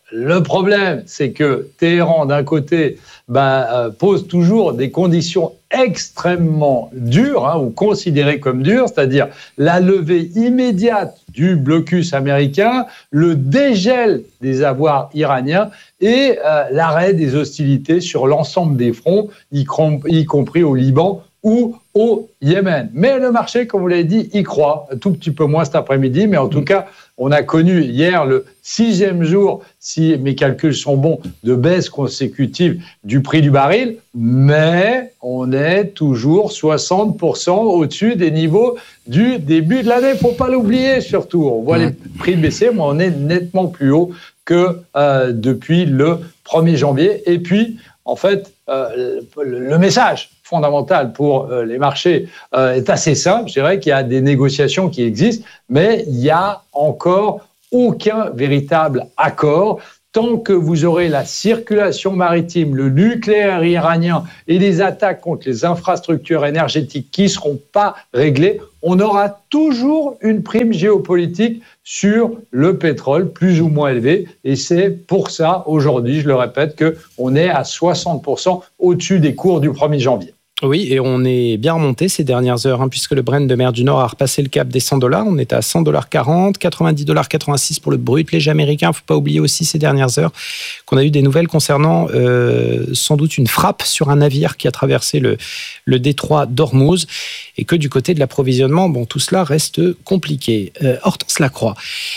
le problème, c'est que Téhéran, d'un côté, pose toujours des conditions extrêmement dures, ou considérées comme dures, c'est-à-dire la levée immédiate du blocus américain, le dégel des avoirs iraniens et l'arrêt des hostilités sur l'ensemble des fronts, y compris au Liban ou au Yémen. Mais le marché, comme vous l'avez dit, y croit, un tout petit peu moins cet après-midi, mais en tout cas, on a connu hier le 6e jour, si mes calculs sont bons, de baisse consécutive du prix du baril, mais on est toujours 60% au-dessus des niveaux du début de l'année. Il ne faut pas l'oublier surtout. On voit les prix baisser, mais on est nettement plus haut que depuis le 1er janvier. Et puis, en fait, le message fondamental pour les marchés est assez simple. Je dirais qu'il y a des négociations qui existent, mais il n'y a encore aucun véritable accord. Tant que vous aurez la circulation maritime, le nucléaire iranien et les attaques contre les infrastructures énergétiques qui ne seront pas réglées, on aura toujours une prime géopolitique sur le pétrole plus ou moins élevée. Et c'est pour ça, aujourd'hui, je le répète, qu'on est à 60% au-dessus des cours du 1er janvier. Oui, et on est bien remonté ces dernières heures, puisque le Brent de mer du Nord a repassé le cap des $100. On est à $100,40, $90,86 pour le brut léger américain. Il ne faut pas oublier aussi ces dernières heures qu'on a eu des nouvelles concernant sans doute une frappe sur un navire qui a traversé le détroit d'Ormuz, et que du côté de l'approvisionnement, tout cela reste compliqué. Hortense Lacroix.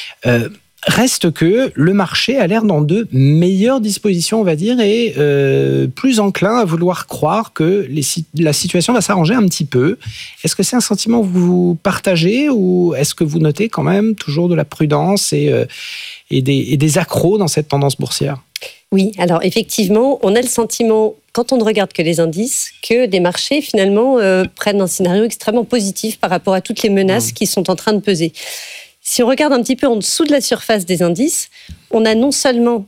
Reste que le marché a l'air dans de meilleures dispositions, on va dire, et plus enclin à vouloir croire que la situation va s'arranger un petit peu. Est-ce que c'est un sentiment que vous partagez, ou est-ce que vous notez quand même toujours de la prudence et des accros dans cette tendance boursière ? Oui, alors effectivement, on a le sentiment, quand on ne regarde que les indices, que les marchés finalement prennent un scénario extrêmement positif par rapport à toutes les menaces qui sont en train de peser. Si on regarde un petit peu en dessous de la surface des indices, on a non seulement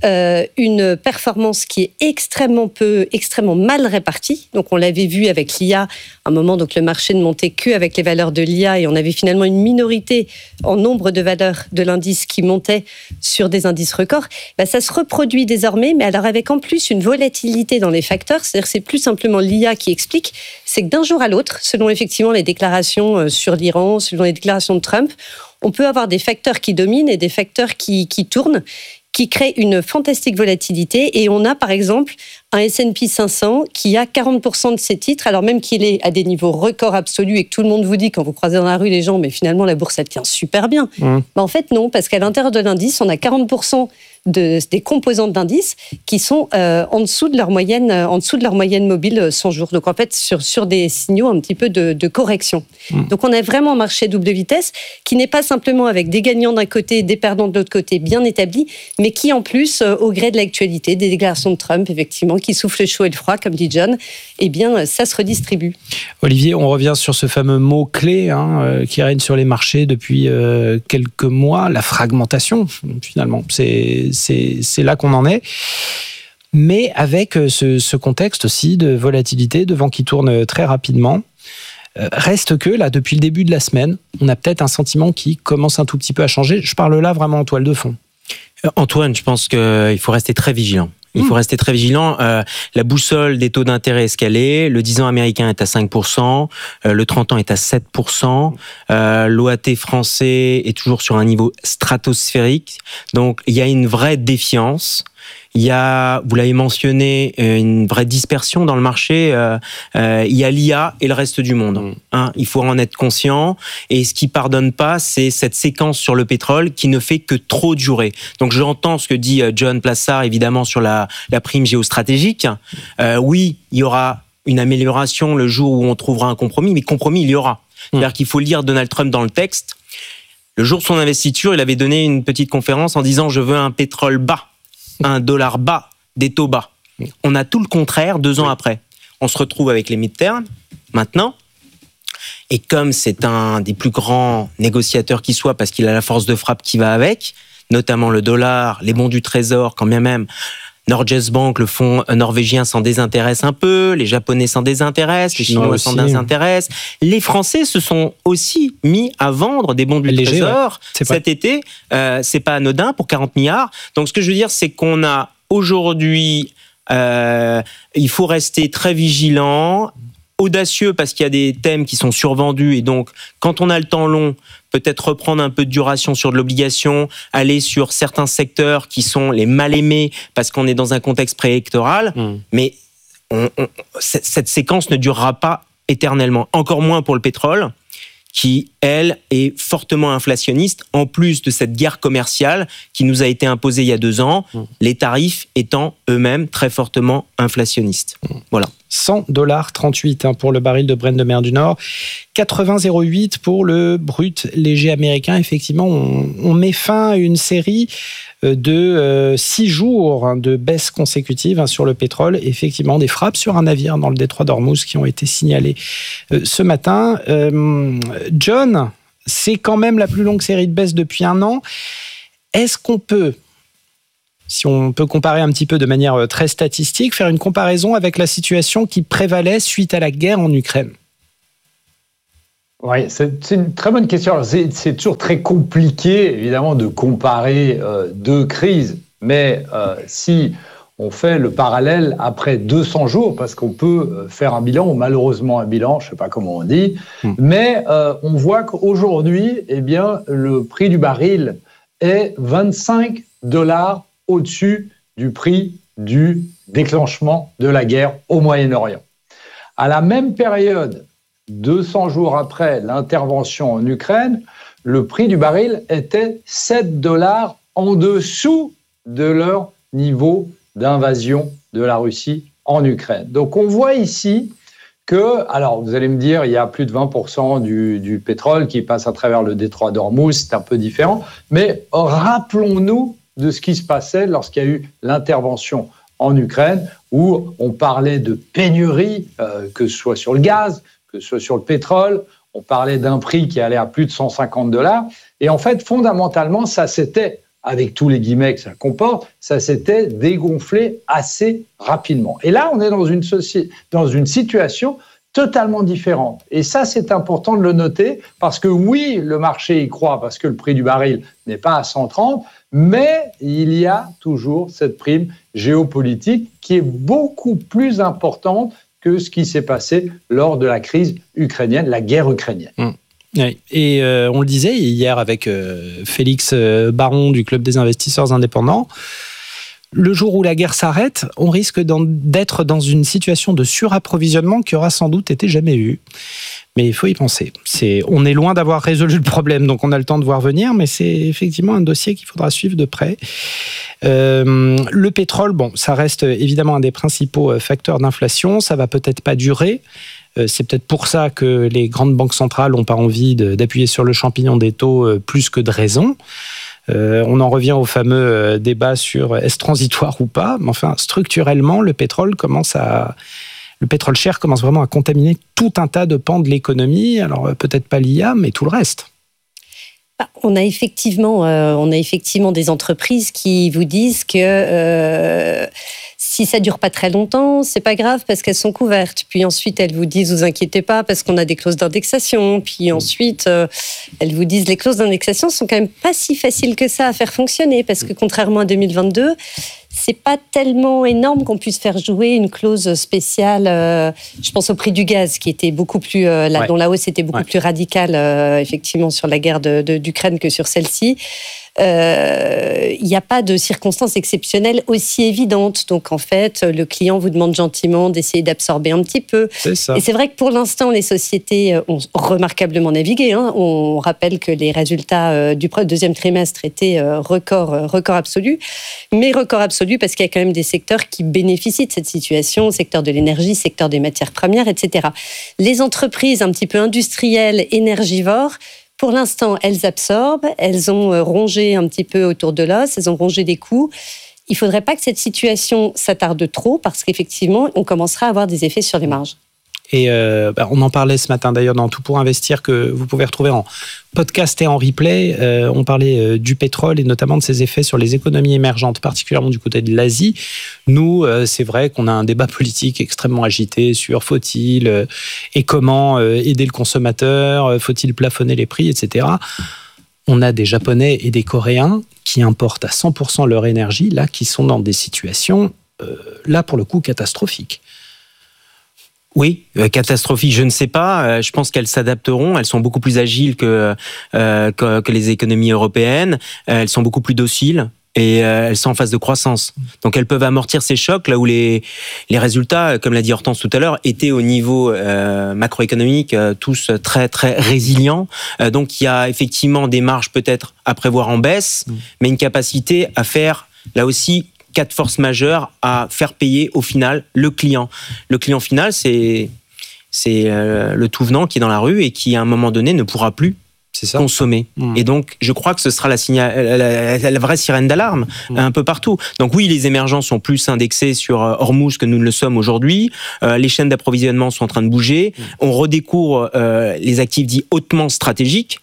une performance qui est extrêmement mal répartie. Donc on l'avait vu avec l'IA, à un moment, donc le marché ne montait qu'avec les valeurs de l'IA, et on avait finalement une minorité en nombre de valeurs de l'indice qui montait sur des indices records. Ça se reproduit désormais, mais alors avec en plus une volatilité dans les facteurs, c'est-à-dire que c'est plus simplement l'IA qui explique, c'est que d'un jour à l'autre, selon effectivement les déclarations sur l'Iran, selon les déclarations de Trump, on peut avoir des facteurs qui dominent et des facteurs qui tournent, qui crée une fantastique volatilité. Et on a par exemple un S&P 500 qui a 40% de ses titres, alors même qu'il est à des niveaux records absolus et que tout le monde vous dit, quand vous croisez dans la rue les gens, mais finalement la bourse elle tient super bien. En fait non, parce qu'à l'intérieur de l'indice, on a 40% des composantes d'indice qui sont en dessous de leur moyenne mobile 100 jours. Donc en fait sur des signaux un petit peu de correction. Donc on a vraiment un marché double vitesse qui n'est pas simplement avec des gagnants d'un côté, des perdants de l'autre côté, bien établis, mais qui en plus, au gré de l'actualité, des déclarations de Trump, effectivement, qui souffle le chaud et le froid, comme dit John, eh bien ça se redistribue. Olivier, on revient sur ce fameux mot-clé qui règne sur les marchés depuis quelques mois, la fragmentation, finalement. C'est là qu'on en est. Mais avec ce contexte aussi de volatilité, de vent qui tourne très rapidement, reste que là, depuis le début de la semaine, on a peut-être un sentiment qui commence un tout petit peu à changer. Je parle là vraiment en toile de fond. Antoine, je pense qu'il faut rester très vigilant. Il faut rester très vigilant. La boussole des taux d'intérêt escalés, le 10 ans américain est à 5%, le 30 ans est à 7%, l'OAT français est toujours sur un niveau stratosphérique. Donc, il y a une vraie défiance. Il y a, vous l'avez mentionné, une vraie dispersion dans le marché. Il y a l'IA et le reste du monde. Il faut en être conscient. Et ce qui pardonne pas, c'est cette séquence sur le pétrole qui ne fait que trop durer. Donc j'entends ce que dit John Plassard, évidemment, sur la prime géostratégique. Oui, il y aura une amélioration le jour où on trouvera un compromis, mais compromis, il y aura. C'est-à-dire qu'il faut lire Donald Trump dans le texte. Le jour de son investiture, il avait donné une petite conférence en disant « Je veux un pétrole bas ». $1 bas, des taux bas. On a tout le contraire 2 ans après. On se retrouve avec les midterms, maintenant, et comme c'est un des plus grands négociateurs qui soit, parce qu'il a la force de frappe qui va avec, notamment le dollar, les bons du trésor, quand bien même, Norges Bank, le fonds norvégien, s'en désintéresse un peu, les Japonais s'en désintéressent, les Chinois s'en désintéressent. Les Français se sont aussi mis à vendre des bons du Trésor cet été. C'est pas anodin pour 40 milliards. Donc ce que je veux dire, c'est qu'on a aujourd'hui, il faut rester très vigilant, audacieux parce qu'il y a des thèmes qui sont survendus et donc quand on a le temps long, peut-être reprendre un peu de duration sur de l'obligation, aller sur certains secteurs qui sont les mal aimés parce qu'on est dans un contexte préélectoral, mais cette séquence ne durera pas éternellement, encore moins pour le pétrole qui, elle, est fortement inflationniste, en plus de cette guerre commerciale qui nous a été imposée il y a 2 ans, les tarifs étant eux-mêmes très fortement inflationnistes. Voilà. $100,38 pour le baril de Brent de mer du Nord, 80,08 pour le brut léger américain. Effectivement, on met fin à une série de 6 jours de baisse consécutive sur le pétrole. Effectivement, des frappes sur un navire dans le détroit d'Ormuz qui ont été signalées ce matin. John, c'est quand même la plus longue série de baisse depuis 1 an. Est-ce qu'on peut, si on peut comparer un petit peu de manière très statistique, faire une comparaison avec la situation qui prévalait suite à la guerre en Ukraine? Oui, c'est une très bonne question. Alors, c'est toujours très compliqué, évidemment, de comparer 2 crises. Mais si on fait le parallèle après 200 jours, parce qu'on peut faire un bilan, ou malheureusement un bilan, je ne sais pas comment on dit, mais on voit qu'aujourd'hui, eh bien, le prix du baril est $25 au-dessus du prix du déclenchement de la guerre au Moyen-Orient. À la même période, 200 jours après l'intervention en Ukraine, le prix du baril était $7 en dessous de leur niveau d'invasion de la Russie en Ukraine. Donc on voit ici que, alors vous allez me dire, il y a plus de 20% du pétrole qui passe à travers le détroit d'Ormuz, c'est un peu différent, mais rappelons-nous de ce qui se passait lorsqu'il y a eu l'intervention en Ukraine, où on parlait de pénurie, que ce soit sur le gaz, que ce soit sur le pétrole, on parlait d'un prix qui allait à plus de $150, et en fait, fondamentalement, ça s'était, avec tous les guillemets que ça comporte, ça s'était dégonflé assez rapidement. Et là, on est dans une situation totalement différente. Et ça, c'est important de le noter, parce que oui, le marché y croit, parce que le prix du baril n'est pas à 130, mais il y a toujours cette prime géopolitique qui est beaucoup plus importante que ce qui s'est passé lors de la crise ukrainienne, la guerre ukrainienne. Oui. Et on le disait hier avec Félix Baron du Club des investisseurs indépendants, le jour où la guerre s'arrête, on risque d'être dans une situation de surapprovisionnement qui aura sans doute été jamais vue. Mais il faut y penser. On est loin d'avoir résolu le problème, donc on a le temps de voir venir, mais c'est effectivement un dossier qu'il faudra suivre de près. Le pétrole, bon, ça reste évidemment un des principaux facteurs d'inflation. Ça va peut-être pas durer. C'est peut-être pour ça que les grandes banques centrales n'ont pas envie d'appuyer sur le champignon des taux plus que de raison. On en revient au fameux débat sur est-ce transitoire ou pas. Mais enfin, structurellement, le pétrole cher commence vraiment à contaminer tout un tas de pans de l'économie. Alors peut-être pas l'IA, mais tout le reste. On a effectivement des entreprises qui vous disent que si ça dure pas très longtemps, c'est pas grave parce qu'elles sont couvertes. Puis ensuite, elles vous disent, vous inquiétez pas parce qu'on a des clauses d'indexation. Puis ensuite, elles vous disent, les clauses d'indexation sont quand même pas si faciles que ça à faire fonctionner parce que contrairement à 2022, c'est pas tellement énorme qu'on puisse faire jouer une clause spéciale. Je pense au prix du gaz qui était beaucoup plus, dont la hausse était beaucoup plus radicale, effectivement, sur la guerre d'Ukraine que sur celle-ci. Il n'y a pas de circonstances exceptionnelles aussi évidentes. Donc, en fait, le client vous demande gentiment d'essayer d'absorber un petit peu. C'est ça. Et c'est vrai que pour l'instant, les sociétés ont remarquablement navigué. On rappelle que les résultats du deuxième trimestre étaient record absolu. Mais record absolu parce qu'il y a quand même des secteurs qui bénéficient de cette situation, secteur de l'énergie, secteur des matières premières, etc. Les entreprises un petit peu industrielles, énergivores, pour l'instant, elles absorbent, elles ont rongé un petit peu autour de l'os, elles ont rongé des coûts. Il ne faudrait pas que cette situation s'attarde trop parce qu'effectivement, on commencera à avoir des effets sur les marges. Et on en parlait ce matin d'ailleurs dans Tout pour investir, que vous pouvez retrouver en podcast et en replay. On parlait du pétrole et notamment de ses effets sur les économies émergentes, particulièrement du côté de l'Asie. Nous, c'est vrai qu'on a un débat politique extrêmement agité sur faut-il et comment aider le consommateur, faut-il plafonner les prix, etc. On a des Japonais et des Coréens qui importent à 100% leur énergie, là, qui sont dans des situations, là, pour le coup, catastrophiques. Oui, catastrophique, je ne sais pas. Je pense qu'elles s'adapteront. Elles sont beaucoup plus agiles que les économies européennes. Elles sont beaucoup plus dociles et elles sont en phase de croissance. Donc elles peuvent amortir ces chocs là où les résultats, comme l'a dit Hortense tout à l'heure, étaient au niveau macroéconomique tous très très résilients. Donc il y a effectivement des marges peut-être à prévoir en baisse, mais une capacité à faire là aussi 4 forces majeures à faire payer au final le client. Le client final, c'est le tout venant qui est dans la rue et qui à un moment donné ne pourra plus consommer. Et donc je crois que ce sera la vraie sirène d'alarme un peu partout. Donc oui, les émergents sont plus indexés sur Hormuz que nous ne le sommes aujourd'hui. Les chaînes d'approvisionnement sont en train de bouger. On redécouvre les actifs dits hautement stratégiques.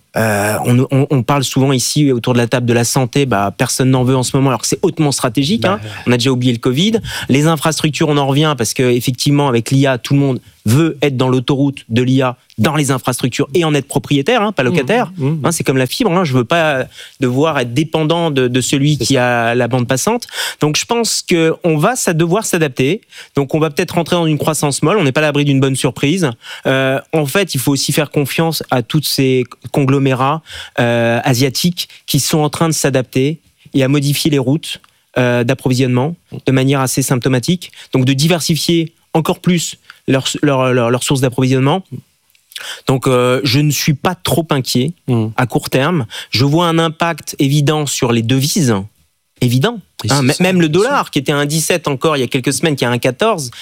On parle souvent ici autour de la table de la santé, personne n'en veut en ce moment alors que c'est hautement stratégique. On a déjà oublié le Covid. Les infrastructures, on en revient parce que effectivement avec l'IA, tout le monde veut être dans l'autoroute de l'IA, dans les infrastructures et en être propriétaire, pas locataire. C'est comme la fibre, je veux pas devoir être dépendant de celui qui a la bande passante. Donc je pense qu'on va devoir s'adapter. Donc on va peut-être rentrer dans une croissance molle, on n'est pas à l'abri d'une bonne surprise. En fait, il faut aussi faire confiance à tous ces conglomérats asiatiques qui sont en train de s'adapter et à modifier les routes d'approvisionnement de manière assez symptomatique. Donc de diversifier encore plus leurs sources d'approvisionnement. Donc je ne suis pas trop inquiet à court terme. Je vois un impact évident sur les devises, évident. Même le dollar qui était à 1,17 encore il y a quelques semaines, qui est à 1,14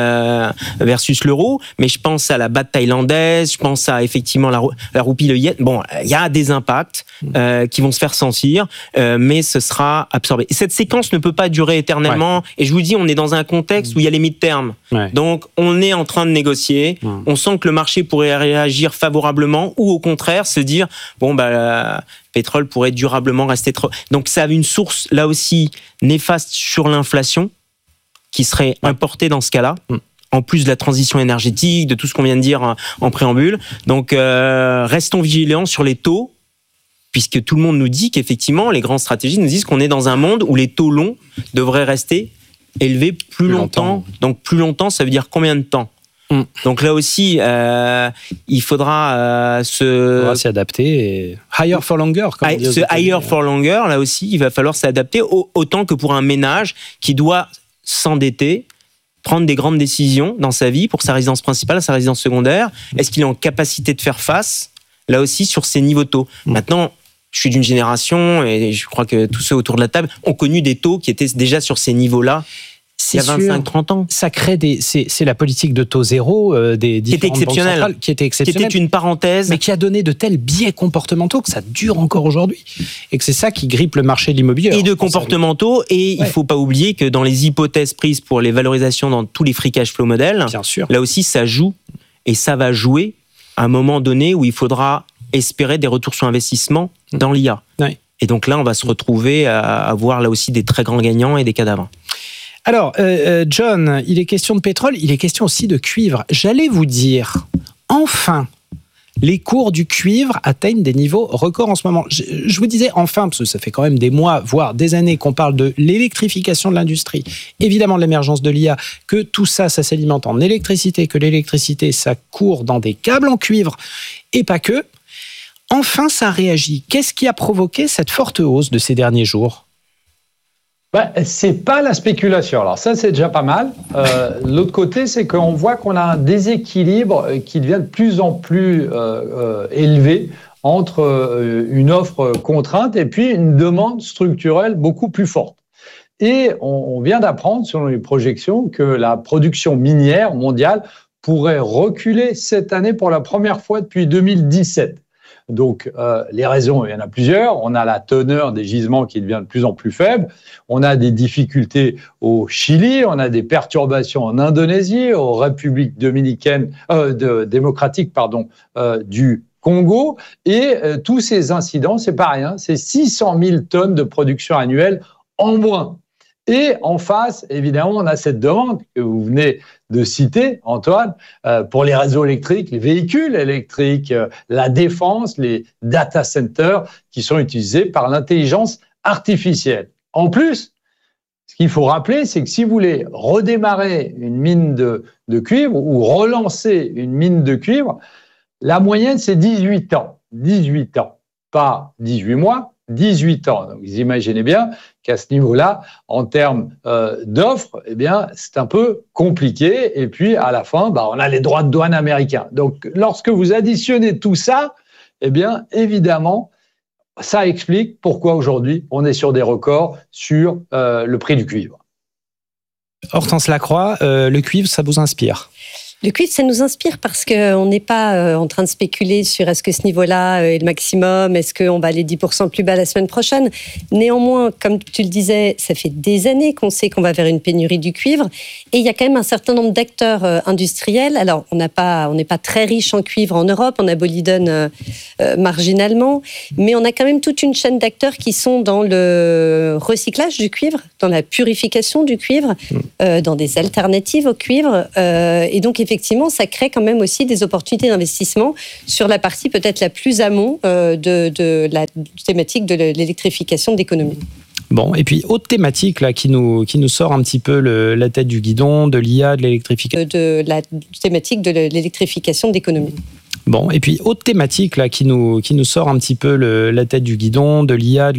versus l'euro, mais je pense à la baht thaïlandaise, je pense à effectivement la roupie, le yen. Bon, il y a des impacts qui vont se faire sentir, mais ce sera absorbé. Et cette séquence ne peut pas durer éternellement. Et je vous dis, on est dans un contexte où il y a les mid-terms. Donc on est en train de négocier. On sent que le marché pourrait réagir favorablement ou au contraire se dire pétrole pourrait durablement rester trop. Donc ça a une source là aussi néfaste sur l'inflation qui serait importée dans ce cas-là, en plus de la transition énergétique, de tout ce qu'on vient de dire en préambule. Donc restons vigilants sur les taux, puisque tout le monde nous dit qu'effectivement les grands stratégistes nous disent qu'on est dans un monde où les taux longs devraient rester élevés plus longtemps. Donc plus longtemps, ça veut dire combien de temps ? Donc là aussi, il faudra s'y adapter. Higher for longer. Higher for longer, là aussi, il va falloir s'adapter autant que pour un ménage qui doit s'endetter, prendre des grandes décisions dans sa vie pour sa résidence principale, sa résidence secondaire. Est-ce qu'il est en capacité de faire face, là aussi, sur ces niveaux de taux ? Maintenant, je suis d'une génération, et je crois que tous ceux autour de la table ont connu des taux qui étaient déjà sur ces niveaux-là. Il y a 25-30 ans. Ça crée c'est la politique de taux zéro des différentes banques centrales qui était exceptionnelle. Qui était une parenthèse. Mais qui a donné de tels biais comportementaux que ça dure encore aujourd'hui. Et que c'est ça qui grippe le marché de l'immobilier. Et de comportementaux. Et il ne faut pas oublier que dans les hypothèses prises pour les valorisations dans tous les free cash flow modèles, là aussi ça joue. Et ça va jouer à un moment donné où il faudra espérer des retours sur investissement dans l'IA. Et donc là, on va se retrouver à avoir là aussi des très grands gagnants et des cadavres. Alors, John, il est question de pétrole, il est question aussi de cuivre. J'allais vous dire, enfin, les cours du cuivre atteignent des niveaux records en ce moment. Je vous disais enfin, parce que ça fait quand même des mois, voire des années qu'on parle de l'électrification de l'industrie, évidemment de l'émergence de l'IA, que tout ça, ça s'alimente en électricité, que l'électricité, ça court dans des câbles en cuivre, et pas que. Enfin, ça réagit. Qu'est-ce qui a provoqué cette forte hausse de ces derniers jours ? C'est pas la spéculation. Alors ça, c'est déjà pas mal. L'autre côté, c'est qu'on voit qu'on a un déséquilibre qui devient de plus en plus élevé entre une offre contrainte et puis une demande structurelle beaucoup plus forte. Et on vient d'apprendre, selon les projections, que la production minière mondiale pourrait reculer cette année pour la première fois depuis 2017. Donc, les raisons, il y en a plusieurs. On a la teneur des gisements qui devient de plus en plus faible. On a des difficultés au Chili. On a des perturbations en Indonésie, aux Républiques démocratiques du Congo. Et tous ces incidents, c'est pas rien. C'est 600 000 tonnes de production annuelle en moins. Et en face, évidemment, on a cette demande que vous venez de citer, Antoine, pour les réseaux électriques, les véhicules électriques, la défense, les data centers qui sont utilisés par l'intelligence artificielle. En plus, ce qu'il faut rappeler, c'est que si vous voulez redémarrer une mine de cuivre ou relancer une mine de cuivre, la moyenne, c'est 18 ans. 18 ans, pas 18 mois. 18 ans. Donc, vous imaginez bien qu'à ce niveau-là, en termes d'offres, eh bien, c'est un peu compliqué. Et puis, à la fin, on a les droits de douane américains. Donc, lorsque vous additionnez tout ça, eh bien, évidemment, ça explique pourquoi aujourd'hui, on est sur des records sur le prix du cuivre. Hortense Lacroix, le cuivre, ça vous inspire ? Le cuivre, ça nous inspire parce qu'on n'est pas en train de spéculer sur est-ce que ce niveau-là est le maximum, est-ce qu'on va aller 10% plus bas la semaine prochaine. Néanmoins, comme tu le disais, ça fait des années qu'on sait qu'on va vers une pénurie du cuivre et il y a quand même un certain nombre d'acteurs industriels. Alors, on n'est pas très riche en cuivre en Europe, on a Boliden marginalement, mais on a quand même toute une chaîne d'acteurs qui sont dans le recyclage du cuivre, dans la purification du cuivre, dans des alternatives au cuivre et donc effectivement, ça crée quand même aussi des opportunités d'investissement sur la partie peut-être la plus amont de la thématique de l'électrification d'économie. Bon, et puis autre thématique là qui nous sort un petit peu la tête du guidon, de l'IA, de l'électrification. De la thématique de l'électrification d'économie. Bon, et puis autre thématique là qui nous sort un petit peu la tête du guidon, de l'IA, de